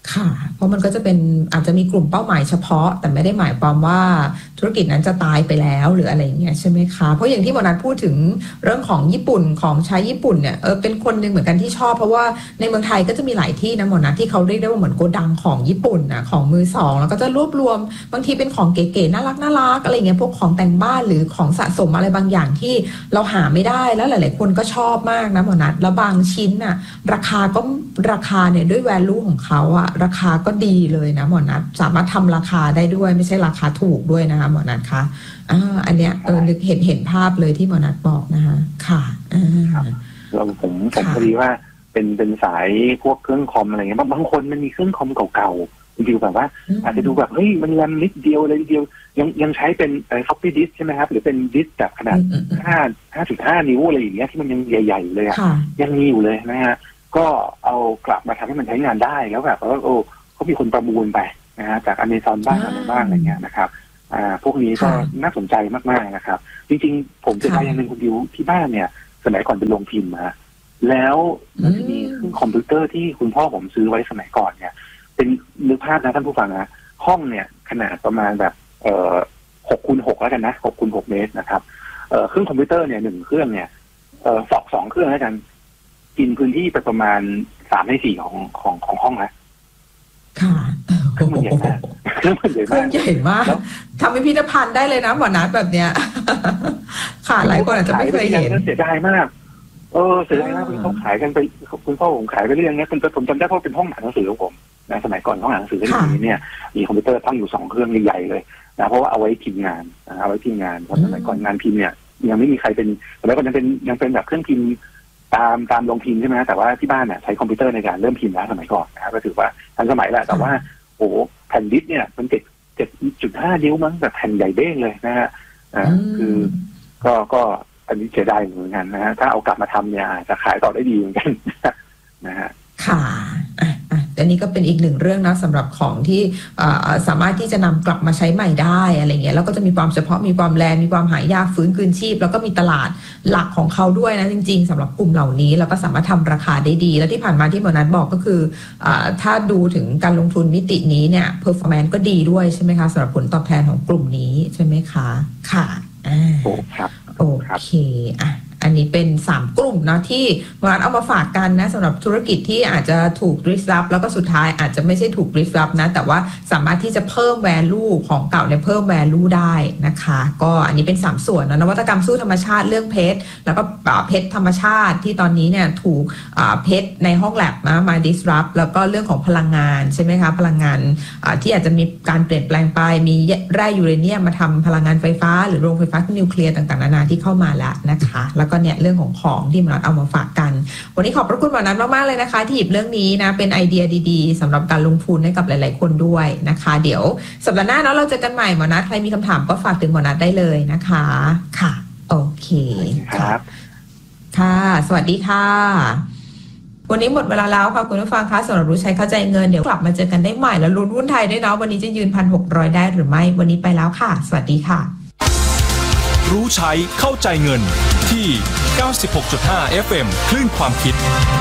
ค่ะเพราะมันก็จะเป็นอาจจะมีกลุ่มเป้าหมายเฉพาะแต่ไม่ได้หมายความว่าธุรกิจนั้นจะตายไปแล้วหรืออะไรอย่างเงี้ยใช่ไหมคะเพราะอย่างที่หมอนัทพูดถึงเรื่องของญี่ปุ่นของใช้ญี่ปุ่นเนี่ยเออเป็นคนหนึ่งเหมือนกันที่ชอบเพราะว่าในเมืองไทยก็จะมีหลายที่นะหมอนัทที่เขาเรียกได้ว่าเหมือนโกดังของญี่ปุ่นนะของมือสองแล้วก็จะรวบรวมบางทีเป็นของเก๋ๆน่ารักน่ารักอะไรเงี้ยพวกของแต่งบ้านหรือของสะสมอะไรบางอย่างที่เราหาไม่ได้แล้วหลายๆคนก็ชอบมากนะหมอนัทแล้วบางชิ้นน่ะราคาก็ราคาเนี่ยด้วย value ของเขาอะราคาก็ดีเลยนะหมอนัทสามารถทำราคาได้ด้วยไม่ใช่ราคาถูกด้วยนะคะหมอนัทคะอ่าอันเนี้ยเออเห็นเห็นภาพเลยที่หมอนัทบอกนะคะค่ะอ่าเราผมผมพอดีว่าเป็นเป็นสายพวกเครื่องคอมอะไรเงี้ยบางคนมันมีเครื่องคอมเก่าๆดูแบบว่าอาจจะดูแบบเฮ้ยมันแรมนิดเดียวเลยเดียวยังยังใช้เป็นไอ้ floppy disk ใช่ไหมครับหรือเป็นดิสก์แบบขนาดห้า ห้าจุดห้า นิ้วอะไรอย่างเงี้ยที่มันยังใหญ่ๆเลยอ่ะยังมีอยู่เลยนะฮะก็เอากลับมาทำให้มันใช้งานได้แล้วแบบว่าโอ้เขามีคนประมูลไปนะฮะจาก Amazon บ้างอะไรบ้างอะไรเงี้ยนะครับอ่าพวกนี้ก็น่าสนใจมากๆนะครับจริงๆผมจะได้ยังเป็นคนดิวที่บ้านเนี่ยสมัยก่อนเป็นโรงพิมพ์มาแล้วมันจะมีเครื่องคอมพิวเตอร์ที่คุณพ่อผมซื้อไว้สมัยก่อนเนี่ยเป็นนึกภาพนะท่านผู้ฟังนะห้องเนี่ยขนาดประมาณแบบเอ่อหกคูณหกแล้วกันนะหกคูณหกเมตรนะครับเอ่อเครื่องคอมพิวเตอร์เนี่ยหนึ่งเครื่องเนี่ยเอ่อสองสองเครื่องแล้วกันกินพื้นที่ไปประมาณสามในสี่ของของของห้องแล้วค่ะเครื่องมันใหญ่มากเครื่องมันใหญ่มากเครื่องใหญ่มากทำพิพิธภัณฑ์ได้เลยนะหมอนัทแบบเนี้ยค่ะหลายคนอาจจะไม่เคยเห็นเสียดายมากเออเสียดายมากเขาขายกันไปคุณพ่อผมขายไปเรื่องนี้เป็นผมจำได้เพราะเป็นห้องอ่านหนังสือของผมนะสมัยก่อนห้องอ่านหนังสือที่นี้เนี่ยมีคอมพิวเตอร์ตั้งอยู่สองเครื่องใหญ่ๆเลยนะเพราะว่าเอาไว้พิมพ์งานเอาไว้พิมพ์งานเพราะสมัยก่อนงานพิมพ์เนี่ยยังไม่มีใครเป็นสมัยก่อนยังเป็นยังเป็นแบบเครื่องพิมพ์ตามตามโรงพิมพ์ใช่ไหมแต่ว่าที่บ้านเนี่ยใช้คอมพิวเตอร์ในการเริ่มพิมพ์แล้วสมัยก่อนนะครับก็ถือว่าทันสมัยแหละแต่ว่าโอ้แผ่นดิสเนี่ยมันเจ็ดเจ็ดจุดห้านิ้วมั้งแบบแผ่นใหญ่เบ้งเลยนะฮะอ่าคือก็ก็อันนี้เสียดายเหมือนกันนะฮะถ้าเอากลับมาทำเนี่ยจะขายต่อได้ดีเหมือนกันนะฮะค่ะอันนี้ก็เป็นอีกหนึ่งเรื่องนะสำหรับของที่สามารถที่จะนำกลับมาใช้ใหม่ได้อะไรเงี้ยแล้วก็จะมีความเฉพาะมีความแรงมีความหายากฟื้นคืนชีพแล้วก็มีตลาดหลักของเขาด้วยนะจริงๆสำหรับกลุ่มเหล่านี้แล้วก็สามารถทำราคาได้ดีแล้วที่ผ่านมาที่หมอนัทบอกก็คือถ้าดูถึงการลงทุนมิตินี้เนี่ย performance ก็ดีด้วยใช่ไหมคะสำหรับผลตอบแทนของกลุ่มนี้ใช่ไหมคะค่ะอ่าโอเคอ่ะอันนี้เป็นสามกลุ่มนะที่หมอนัทเอามาฝากกันนะสำหรับธุรกิจที่อาจจะถูก disrupt แล้วก็สุดท้ายอาจจะไม่ใช่ถูก disrupt นะแต่ว่าสามารถที่จะเพิ่ม value ของเก่าเนี่ยเพิ่ม value ได้นะคะก็อันนี้เป็นสามส่วนนะนวัตกรรมสู้ธรรมชาติเรื่องเพชรแล้วก็เพชรธรรมชาติที่ตอนนี้เนี่ยถูกเพชรในห้องแลบนะมา disrupt แล้วก็เรื่องของพลังงานใช่ไหมคะพลังงานที่อาจจะมีการเปลี่ยนแปลงไปมีแร่ยูเรเนียมมาทำพลังงานไฟฟ้าหรือโรงไฟฟ้านิวเคลียร์ต่างๆนานาที่เข้ามาแล้วนะคะแล้วก็เนี่ยเรื่องของของที่หมอนัทเอามาฝากกันวันนี้ขอบพระคุณหมอนัทมากๆเลยนะคะที่หยิบเรื่องนี้นะเป็นไอเดียดีๆสำหรับการลงทุนให้กับหลายๆคนด้วยนะคะเดี๋ยวสัปดาห์หน้าเนาะเราเจอกันใหม่หมอนัทใครมีคำถามก็ฝากถึงหมอนัทได้เลยนะคะค่ะโอเคครับค่ะสวัสดีค่ะวันนี้หมดเวลาแล้วค่ะคุณผู้ฟังคะสำหรับรู้ใช้เข้าใจเงินเดี๋ยวกลับมาเจอกันได้ใหม่แล้วลุ้นหุ้นไทยด้วยเนาะวันนี้จะยืน หนึ่งพันหกร้อย ได้หรือไม่วันนี้ไปแล้วค่ะสวัสดีค่ะรู้ใช้เข้าใจเงินที่ เก้าสิบหกจุดห้า เอฟ เอ็ม คลื่นความคิด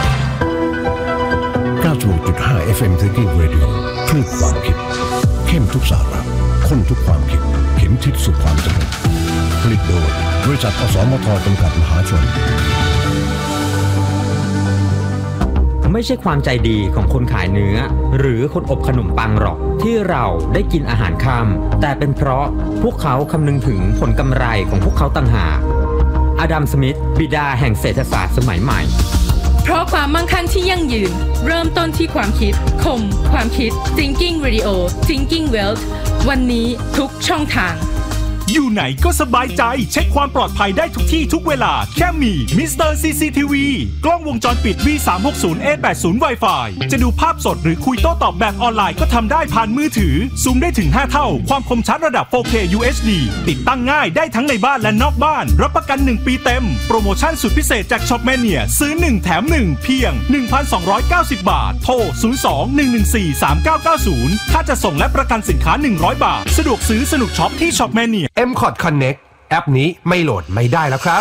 เก้าสิบหกจุดห้า เอฟ เอ็ม Thinking Radio คลื่นความคิดเข้มทุกสาระข้นทุกความคิดเข็มทิศสู่ความสำเร็จผลิตโดยบริษัทอสมทจำกัดมหาชนไม่ใช่ความใจดีของคนขายเนื้อหรือคนอบขนมปังหรอกที่เราได้กินอาหารค่ำแต่เป็นเพราะพวกเขาคำนึงถึงผลกำไรของพวกเขาต่างหากอดัม สมิธบิดาแห่งเศรษฐศาสตร์สมัยใหม่เพราะความมั่งคั่งที่ยั่งยืนเริ่มต้นที่ความคิดคมความคิด Thinking Radio Thinking Wealth วันนี้ทุกช่องทางอยู่ไหนก็สบายใจเช็คความปลอดภัยได้ทุกที่ทุกเวลาแค่มีมิสเตอร์ ซี ซี ที วี กล้องวงจรปิด วี สามหกศูนย์ เอ แปดสิบ Wi-Fi จะดูภาพสดหรือคุยโต้ตอบแบบออนไลน์ก็ทำได้ผ่านมือถือซูมได้ถึงห้าเท่าความคมชัดระดับ โฟร์เค ยู เอช ดี ติดตั้งง่ายได้ทั้งในบ้านและนอกบ้านรับประกันหนึ่งปีเต็มโปรโมชั่นสุดพิเศษจาก Shopmania ซื้อหนึ่งแถมหนึ่งเพียง หนึ่งพันสองร้อยเก้าสิบ บาทโทรศูนย์ สอง หนึ่ง หนึ่ง สี่ สาม เก้า เก้า ศูนย์ค่าจะส่งและประกันสินค้าหนึ่งร้อยบาทสะดวกซื้อสนุกช็อปที่ Shopmania เอ็ม คอร์ด Connect แอปนี้ไม่โหลดไม่ได้แล้วครับ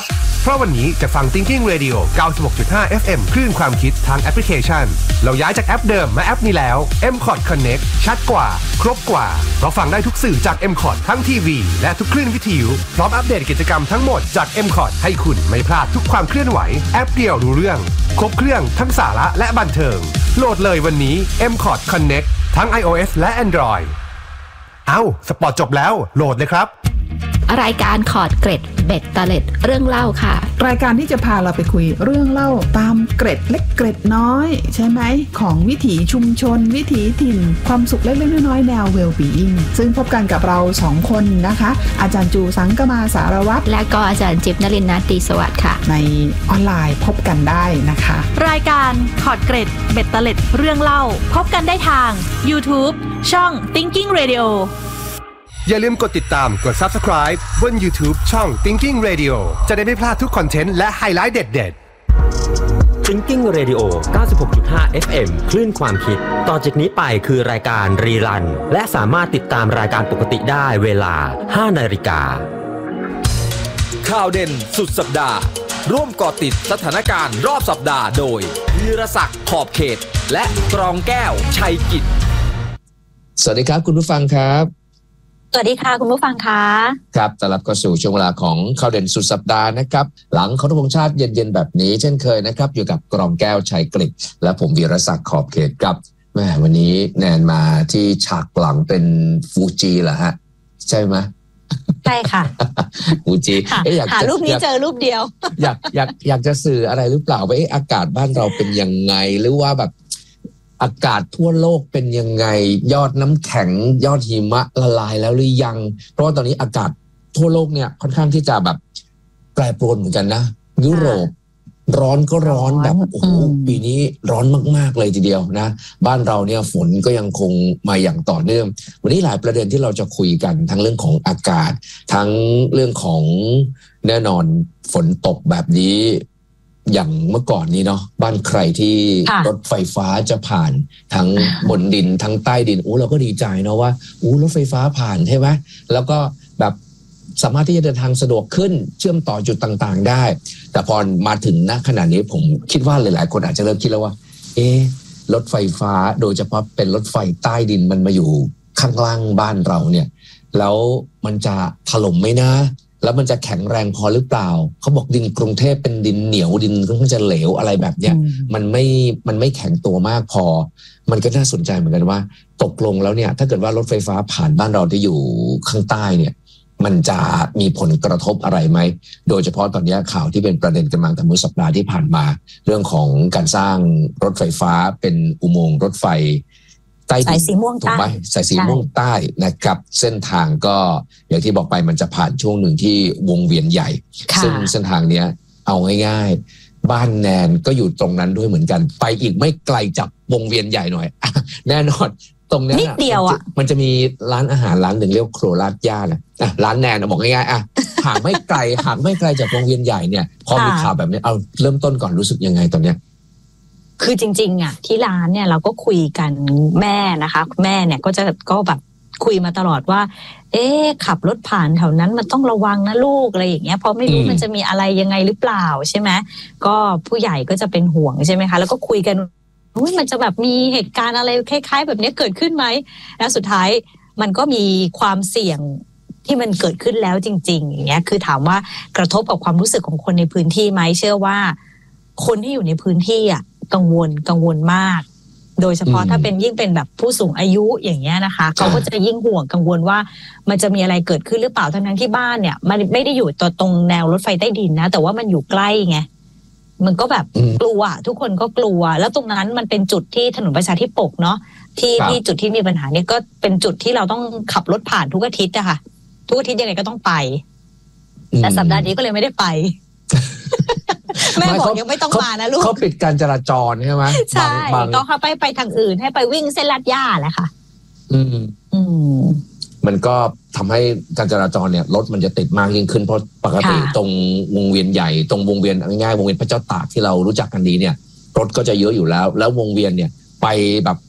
เพราะวันนี้จะฟัง Thinking Radio เก้าสิบหกจุดห้า เอฟ เอ็ม คลื่นความคิดทางแอปพลิเคชันเราย้ายจากแอปเดิมมาแอปนี้แล้ว เอ็ม คอร์ด Connect ชัดกว่าครบกว่าเพราะฟังได้ทุกสื่อจาก เอ็ม คอร์ด ทั้งทีวีและทุกคลื่นวิทยุพร้อมอัปเดตกิจกรรมทั้งหมดจาก เอ็ม คอร์ด ให้คุณไม่พลาดทุกความเคลื่อนไหวแอปเดียวรู้เรื่องครบเครื่องทั้งสาระและบันเทิงโหลดเลยวันนี้ เอ็ม คอร์ด Connect ทั้ง iOS และ Android เอ้าสปอร์ตจบแล้วโหลดเลยครับรายการคอร์ดเกร็ดเบ็ดเตล็ดเรื่องเล่าค่ะรายการที่จะพาเราไปคุยเรื่องเล่าตามเกร็ดเล็กเกร็ดน้อยใช่ไหมของวิถีชุมชนวิถีถิ่นความสุขเล็กๆน้อยๆแนว well-being ซึ่งพบกันกับเราสองคนนะคะอาจารย์จูสังกมาสารวัตรและก็อาจารย์จิ๊บนฤนทร์ ตรีสวัสดิ์ค่ะในออนไลน์พบกันได้นะคะรายการคอร์ดเกร็ดเบ็ดเตล็ดเรื่องเล่าพบกันได้ทาง YouTube ช่อง Thinking Radio อย่าลืมกดติดตามกด Subscribe บน YouTube ช่อง Thinking Radio จะได้ไม่พลาดทุกคอนเทนต์และไฮไลท์เด็ดๆ Thinking Radio เก้าสิบหกจุดห้า เอฟ เอ็ม คลื่นความคิดต่อจากนี้ไปคือรายการรีรันและสามารถติดตามรายการปกติได้เวลา ห้านาฬิกาข่าวเด่นสุดสัปดาห์ร่วมเกาะติดสถานการณ์รอบสัปดาห์โดยวีรศักดิ์ขอบเขตและกรองแก้วชัยกิจสวัสดีครับคุณผู้ฟังครับสวัสดีค่ะคุณผู้ฟังคะครับต้อนรับเข้าสู่ช่วงเวลาของข่าวเด่นสุดสัปดาห์นะครับหลังเคารพธงชาติเย็นๆแบบนี้เช่นเคยนะครับอยู่กับกรองแก้วชัยกฤษและผมวีรศักดิ์ขอบเขตครับแม่วันนี้แนนมาที่ฉากหลังเป็นฟูจิเหรอฮะใช่ไหมใช่ค่ะฟูจิหารูปนี้เจอรูปเดียวอยากอยากอยากจะสื่ออะไรหรือเปล่าว่าอากาศบ้านเราเป็นยังไงหรือว่าแบบอากาศทั่วโลกเป็นยังไงยอดน้ำแข็งยอดหิมะละลายแล้วหรือยังเพราะว่าตอนนี้อากาศทั่วโลกเนี่ยค่อนข้างที่จะแบบแปรปรวนเหมือนกันนะยุโรปร้อนก็ร้อนแบบโอ้โหปีนี้ร้อนมากๆเลยทีเดียวนะบ้านเราเนี่ยฝนก็ยังคงมาอย่างต่อเนื่องวันนี้หลายประเด็นที่เราจะคุยกันทั้งเรื่องของอากาศทั้งเรื่องของแน่นอนฝนตกแบบนี้อย่างเมื่อก่อนนี้เนาะบ้านใครที่รถไฟฟ้าจะผ่านทั้งบนดินทั้งใต้ดินโอ้เราก็ดีใจเนาะว่าอู้รถไฟฟ้าผ่านใช่ไหมแล้วก็แบบสามารถที่จะเดินทางสะดวกขึ้นเชื่อมต่อจุดต่างๆได้แต่พอมาถึงณขณะนี้ผมคิดว่าหลายๆคนอาจจะเริ่มคิดแล้วว่าเอ๊ะรถไฟฟ้าโดยเฉพาะเป็นรถไฟใต้ดินมันมาอยู่ข้างล่างบ้านเราเนี่ยแล้วมันจะถล่มไหมนะแล้วมันจะแข็งแรงพอหรือเปล่าเขาบอกดินกรุงเทพเป็นดินเหนียวดินค่อนข้างจะเหลวอะไรแบบเนี้ยมันไม่มันไม่แข็งตัวมากพอมันก็น่าสนใจเหมือนกันว่าตกลงแล้วเนี่ยถ้าเกิดว่ารถไฟฟ้าผ่านบ้านเราที่อยู่ข้างใต้เนี่ยมันจะมีผลกระทบอะไรไหมโดยเฉพาะตอนนี้ข่าวที่เป็นประเด็นกันมาแต่เมื่อสัปดาห์ที่ผ่านมาเรื่องของการสร้างรถไฟฟ้าเป็นอุโมงค์รถไฟใต้ดินสายสีม่วงใต้สายสีม่วงใต้นะครับเส้นทางก็อย่างที่บอกไปมันจะผ่านช่วงหนึ่งที่วงเวียนใหญ่ซึ่งเส้นทางเนี้ยเอาง่ายๆบ้านแนนก็อยู่ตรงนั้นด้วยเหมือนกันไปอีกไม่ไกลจากวงเวียนใหญ่หน่อยแน่นอนตรงนี้นิดเดียวอ่ะมันจะมีร้านอาหารร้านหนึ่งเรียกโครราดย่านะอ่ะร้านแนนบอกง่ายๆอ่ะห่างไม่ไกลห่างไม่ไกลจากวงเวียนใหญ่เนี่ยพอมีข่าวแบบนี้เอาเริ่มต้นก่อนรู้สึกยังไงตอนเนี้ยคือจริงๆอ่ะที่ร้านเนี่ยเราก็คุยกันแม่นะคะแม่เนี่ยก็จะก็แบบคุยมาตลอดว่าเอ๊ะขับรถผ่านแถวนั้นมันต้องระวังนะลูกอะไรอย่างเงี้ยเพราะไม่รู้มันจะมีอะไรยังไงหรือเปล่าใช่ไหมก็ผู้ใหญ่ก็จะเป็นห่วงใช่ไหมคะแล้วก็คุยกันว่ามันจะแบบมีเหตุการณ์อะไรคล้ายๆแบบนี้เกิดขึ้นไหมแล้วสุดท้ายมันก็มีความเสี่ยงที่มันเกิดขึ้นแล้วจริงๆอย่างเงี้ยคือถามว่ากระทบกับความรู้สึกของคนในพื้นที่ไหมเชื่อว่าคนที่อยู่ในพื้นที่อ่ะกังวลกังวลมากโดยเฉพาะถ้าเป็นยิ่งเป็นแบบผู้สูงอายุอย่างเงี้ยนะคะเขาก็จะยิ่งห่วงกังวลว่ามันจะมีอะไรเกิดขึ้นหรือเปล่าทั้งๆที่บ้านเนี่ยมันไม่ได้อยู่ตรงแนวรถไฟใต้ดินนะแต่ว่ามันอยู่ใกล้ไงมันก็แบบกลัวทุกคนก็กลัวแล้วตรงนั้นมันเป็นจุดที่ถนนประชาธิปกเนาะที่ที่จุดที่มีปัญหาเนี่ยก็เป็นจุดที่เราต้องขับรถผ่านทุกอาทิตย์อะค่ะทุกอาทิตย์ยังไงก็ต้องไปแต่สัปดาห์นี้ก็เลยไม่ได้ไปแม่บอกยังไม่ต้องมานะลูกเขาปิดการจราจรใช่ไหมใช่ก็เขาไปไปทางอื่นให้ไปวิ่งเส้นลาดย่าแหละค่ะอืมอืมมันก็ทำให้การจราจรเนี่ยรถมันจะติดมากยิ่งขึ้นเพราะปกติตรงวงเวียนใหญ่ตรงวงเวียนง่ายๆวงเวียนพระเจ้าตากที่เรารู้จักกันดีเนี่ยรถก็จะเยอะอยู่แล้วแล้ววงเวียนเนี่ยไปแบบ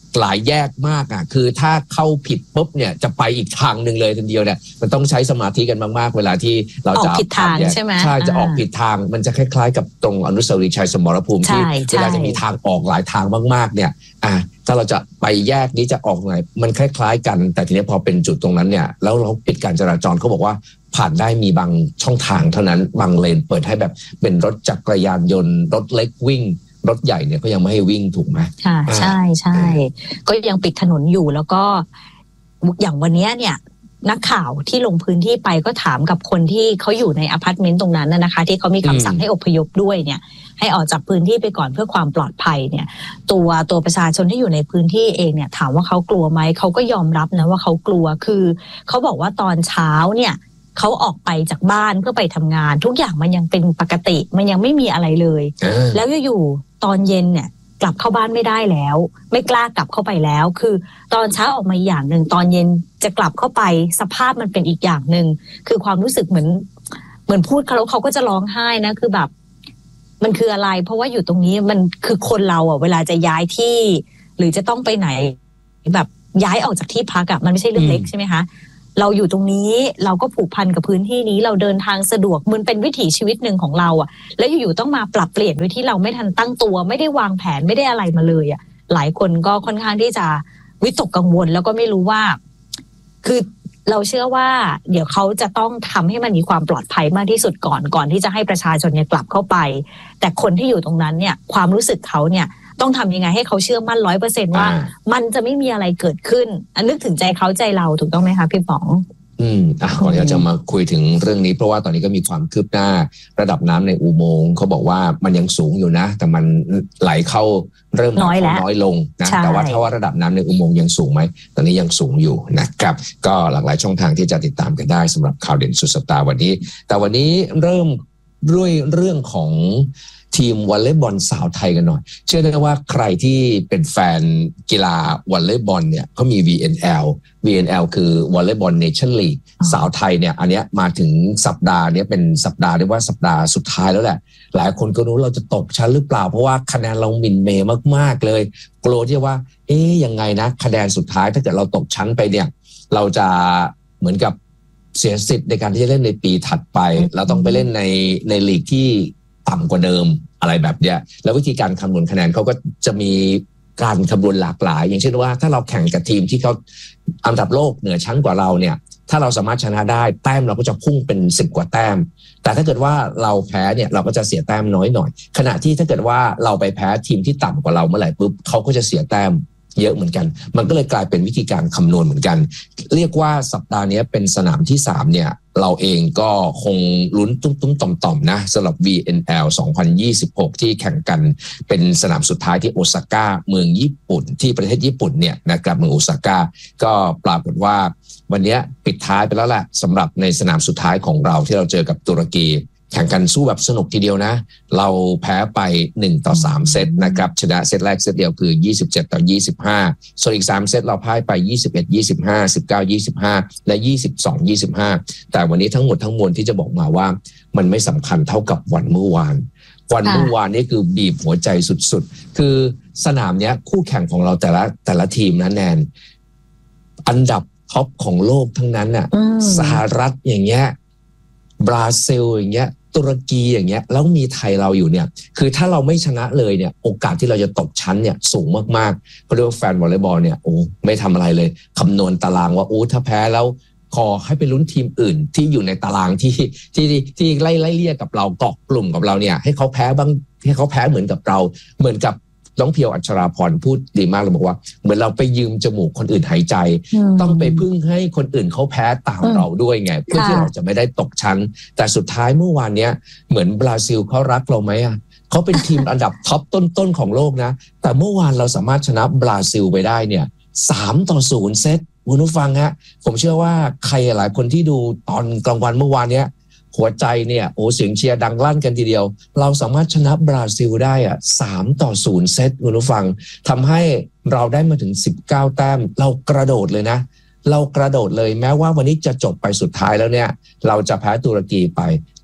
หลายแยกมากอ่ะคือถ้าเข้าผิดปุ๊บเนี่ยจะไปอีกทางหนึ่งเลยทีเดียวเนี่ยมันต้องใช้สมาธิกันมากๆเวลาที่เราจะออกผิดทางใช่ไหมใช่จะออกผิดทางมันจะคล้ายๆกับตรงอนุสาวรีย์ชัยสมรภูมิที่เวลาจะมีทางออกหลายทางมากๆเนี่ยอ่ะถ้าเราจะไปแยกนี้จะออกไหนมันคล้ายๆกันแต่ทีนี้พอเป็นจุดตรงนั้นเนี่ยแล้วเราปิดการจราจรเขาบอกว่าผ่านได้มีบางช่องทางเท่านั้นบางเลนเปิดให้แบบเป็นรถจักรยานยนต์รถเล็กวิ่งรถใหญ่เนี่ยก็ยังไม่ให้วิ่งถูกไหมค่ะใช่ใช่ก็ยังปิดถนนอยู่แล้วก็อย่างวันนี้เนี่ยนักข่าวที่ลงพื้นที่ไปก็ถามกับคนที่เขาอยู่ในอพาร์ตเมนต์ตรงนั้นนะคะที่เขามีคำสั่งให้อพยพด้วยเนี่ยให้ออกจากพื้นที่ไปก่อนเพื่อความปลอดภัยเนี่ยตัวตัวประชาชนที่อยู่ในพื้นที่เองเนี่ยถามว่าเขากลัวไหมเขาก็ยอมรับนะว่าเขากลัวคือเขาบอกว่าตอนเช้าเนี่ยเขาออกไปจากบ้านเพื่อไปทำงานทุกอย่างมันยังเป็นปกติมันยังไม่มีอะไรเลยแล้วอยู่ๆตอนเย็นเนี่ยกลับเข้าบ้านไม่ได้แล้วไม่กล้ากลับเข้าไปแล้วคือตอนเช้าออกมาอย่างหนึ่งตอนเย็นจะกลับเข้าไปสภาพมันเป็นอีกอย่างหนึ่งคือความรู้สึกเหมือนเหมือนพูดเขาแล้วเขาก็จะร้องไห้นะคือแบบมันคืออะไรเพราะว่าอยู่ตรงนี้มันคือคนเราอ่ะเวลาจะย้ายที่หรือจะต้องไปไหนแบบย้ายออกจากที่พักอ่ะมันไม่ใช่เรื่องเล็กใช่ไหมคะเราอยู่ตรงนี้เราก็ผูกพันกับพื้นที่นี้เราเดินทางสะดวกมันเป็นวิถีชีวิตหนึ่งของเราอ่ะแล้วอยู่ๆต้องมาปรับเปลี่ยนโดยที่เราไม่ทันตั้งตัวไม่ได้วางแผนไม่ได้อะไรมาเลยอ่ะหลายคนก็ค่อนข้างที่จะวิตกกังวลแล้วก็ไม่รู้ว่าคือเราเชื่อว่าเดี๋ยวเขาจะต้องทำให้มันมีความปลอดภัยมากที่สุดก่อนก่อนที่จะให้ประชาชนเนี่ยกลับเข้าไปแต่คนที่อยู่ตรงนั้นเนี่ยความรู้สึกเขาเนี่ยต้องทำยังไงให้เขาเชื่อมั่นร้อยเปอร์เซ็นต์ว่ามันจะไม่มีอะไรเกิดขึ้นอันนึกถึงใจเขาใจเราถูกต้องไหมคะพี่ป๋องอืมอ่ะก่อนที่จะมาคุยถึงเรื่องนี้เพราะว่าตอนนี้ก็มีความคืบหน้าระดับน้ำในอุโมงค์เขาบอกว่ามันยังสูงอยู่นะแต่มันไหลเข้าเริ่มน้อยแล้วน้อยลงนะแต่ว่าถ้าว่าระดับน้ำในอุโมงค์ยังสูงไหมตอนนี้ยังสูงอยู่นะครับก็หลากหลายช่องทางที่จะติดตามกันได้สำหรับข่าวเด่นสุดสัปดาห์วันนี้แต่วันนี้เริ่มด้วยเรื่องของทีมวอลเลย์บอลสาวไทยกันหน่อยเชื่อได้ว่าใครที่เป็นแฟนกีฬาวอลเลย์บอลเนี่ยเขามี วี เอ็น แอล วี เอ็น แอล คือวอลเลย์บอลเนชั่นลีกสาวไทยเนี่ยอันเนี้ยมาถึงสัปดาห์นี้เป็นสัปดาห์เรียกว่าสัปดาห์สุดท้ายแล้วแหละหลายคนก็รู้เราจะตกชั้นหรือเปล่าเพราะว่าคะแนนเราหมิ่นเมย์มากๆเลยกลัวที่ว่าเอ๊ยยังไงนะคะแนนสุดท้ายถ้าเกิดเราตกชั้นไปเนี่ยเราจะเหมือนกับเสียสิทธิ์ในการที่จะเล่นในปีถัดไปเราต้องไปเล่นในในลีกที่ต่ำกว่าเดิมอะไรแบบเนี้ยแล้ววิธีการคำนวณคะแนนเขาก็จะมีการคำนวณหลากหลายอย่างเช่นว่าถ้าเราแข่งกับทีมที่เขาอันดับโลกเหนือชั้นกว่าเราเนี่ยถ้าเราสามารถชนะได้แต้มเราก็จะพุ่งเป็นสิบกว่าแต้มแต่ถ้าเกิดว่าเราแพ้เนี่ยเราก็จะเสียแต้มน้อยหน่อยขณะที่ถ้าเกิดว่าเราไปแพ้ทีมที่ต่ำกว่าเราเมื่อไหร่ปุ๊บเขาก็จะเสียแต้มเยอะเหมือนกันมันก็เลยกลายเป็นวิธีการคำนวณเหมือนกันเรียกว่าสัปดาห์นี้เป็นสนามที่สามเนี่ยเราเองก็คงลุ้นตุ้มๆต่อมๆนะสำหรับ วี เอ็น แอล สองพันยี่สิบหกที่แข่งกันเป็นสนามสุดท้ายที่โอซาก้าเมืองญี่ปุ่นที่ประเทศญี่ปุ่นเนี่ยนะครับเมืองโอซาก้าก็ปรากฏว่าวันนี้ปิดท้ายไปแล้วแหละสำหรับในสนามสุดท้ายของเราที่เราเจอกับตุรกีแข่งกันสู้แบบสนุกทีเดียวนะเราแพ้ไปหนึ่งต่อสามเซตนะครับชนะเซตแรกเซตเดียวคือยี่สิบเจ็ดต่อยี่สิบห้าส่วนอีกสามเซตเราพ่ายไปยี่สิบเอ็ด ยี่สิบห้า สิบเก้า ยี่สิบห้าและยี่สิบสอง ยี่สิบห้าแต่วันนี้ทั้งหมดทั้งมวลที่จะบอกมาว่ามันไม่สำคัญเท่ากับวันเมื่อวานวันเมื่อวานนี่คือบีบหัวใจสุดๆคือสนามเนี้ยคู่แข่งของเราแต่ละแต่ละทีมนะแนนอันดับท็อปของโลกทั้งนั้นน่ะสหรัฐอย่างเงี้ยบราซิลอย่างเงี้ยตุรกีอย่างเงี้ยแล้วมีไทยเราอยู่เนี่ยคือถ้าเราไม่ชนะเลยเนี่ยโอกาสที่เราจะตกชั้นเนี่ยสูงมากๆเพราะว่าแฟนวอลเลย์บอลเนี่ยโอ้ไม่ทำอะไรเลยคำนวณตารางว่าโอ้ถ้าแพ้แล้วขอให้ไปลุ้นทีมอื่นที่อยู่ในตารางที่ที่ที่ไล่ไล่เลี่ยกับเราเกาะกลุ่มกับเราเนี่ยให้เขาแพ้บ้างให้เขาแพ้เหมือนกับเราเหมือนกับน้องเพียวอัชราพรพูดดีมากเลยบอกว่าเหมือนเราไปยืมจมูกคนอื่นหายใจต้องไปพึ่งให้คนอื่นเขาแพ้ตามเราด้วยไงเพื่อที่เราจะไม่ได้ตกชั้นแต่สุดท้ายเมื่อวานเนี้ยเหมือนบราซิลเขารักเราไหมอ่ะเขาเป็นทีมอันดับท็อปต้นๆของโลกนะแต่เมื่อวานเราสามารถชนะบราซิลไปได้เนี่ยสามต่อศูนย์เซตคุณผู้ฟังฮะผมเชื่อว่าใครหลายคนที่ดูตอนกลางวันเมื่อวานเนี้ยหัวใจเนี่ยโอ้เสียงเชียร์ดังลั่นกันทีเดียวเราสามารถชนะบราซิลได้อ่ะสามต่อศูนย์เซตคุณผู้ฟังทำให้เราได้มาถึงสิบเก้าแต้มเรากระโดดเลยนะเรากระโดดเลยแม้ว่าวันนี้จะจบไปสุดท้ายแล้วเนี่ยเราจะแพ้ตุรกีไป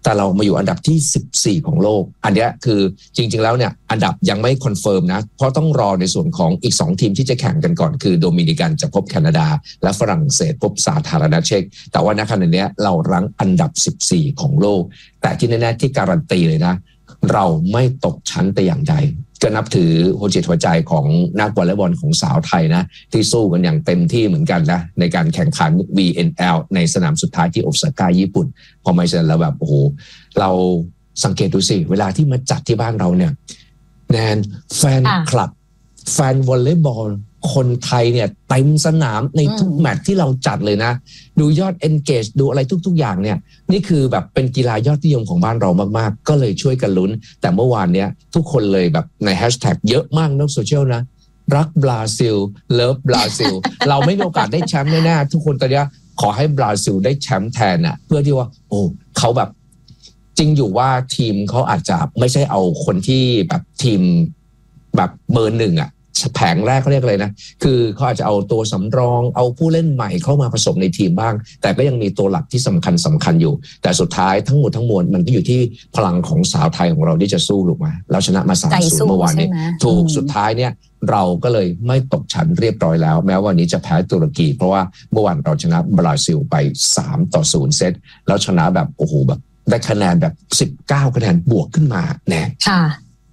แต่เรามาอยู่อันดับที่สิบสี่ของโลกอันนี้คือจริงๆแล้วเนี่ยอันดับยังไม่คอนเฟิร์มนะเพราะต้องรอในส่วนของอีกสองทีมที่จะแข่งกันก่อนคือโดมินิกันจะพบแคนาดาและฝรั่งเศสพบสาธารณรัฐเช็กแต่ว่าณขณะนี้เรารั้งอันดับสิบสี่ของโลกแต่ที่แน่ๆที่การันตีเลยนะเราไม่ตกชั้นแต่อย่างใดก็นับถือหัวจิตหัวใจของนักวอลเลย์บอลของสาวไทยนะที่สู้กันอย่างเต็มที่เหมือนกันนะในการแข่งขัน วี เอ็น แอล ในสนามสุดท้ายที่โอซาก้าญี่ปุ่นพอไม่เสร็จแล้วแบบโอ้โหเราสังเกตดูสิเวลาที่มาจัดที่บ้านเราเนี่ยแนนแฟนคลับแฟนวอลเลย์บอลคนไทยเนี่ยเต็มสนามในทุกแมตช์ที่เราจัดเลยนะดูยอด engage ดูอะไรทุกๆอย่างเนี่ยนี่คือแบบเป็นกีฬายอดนิยมของบ้านเรามากๆก็เลยช่วยกันลุ้นแต่เมื่อวานเนี้ยทุกคนเลยแบบในแฮชแท็กเยอะมากในโซเชียลนะรักบราซิลเลิฟบราซิล เราไม่มีโอกาสได้แชมป์แน่ๆทุกคนตอนนี้ขอให้บราซิลได้แชมป์แทนน่ะเพื่อที่ว่าโอ้เขาแบบจริงอยู่ว่าทีมเขาอาจจะไม่ใช่เอาคนที่แบบทีมแบบเบอร์หนึ่งอ่ะแผงแรกเขาเรียกอะไรนะคือเขาอาจจะเอาตัวสำรองเอาผู้เล่นใหม่เข้ามาผสมในทีมบ้างแต่ก็ยังมีตัวหลักที่สำคัญสำคัญอยู่แต่สุดท้ายทั้งหมดทั้งมวลมันก็อยู่ที่พลังของสาวไทยของเราที่จะสู้ถูกไหมเราชนะมา สามศูนย์ เมื่อวานนี้ถูกสุดท้ายเนี่ยเราก็เลยไม่ตกชั้นเรียบร้อยแล้วแม้วันนี้จะแพ้ตุรกีเพราะว่าเมื่อวานเราชนะบราซิลไปสามต่อศูนย์เซตแล้วชนะแบบโอ้โหแบบได้คะแนนแบบสิบเก้าคะแนนบวกขึ้นมาแน่ค่ะ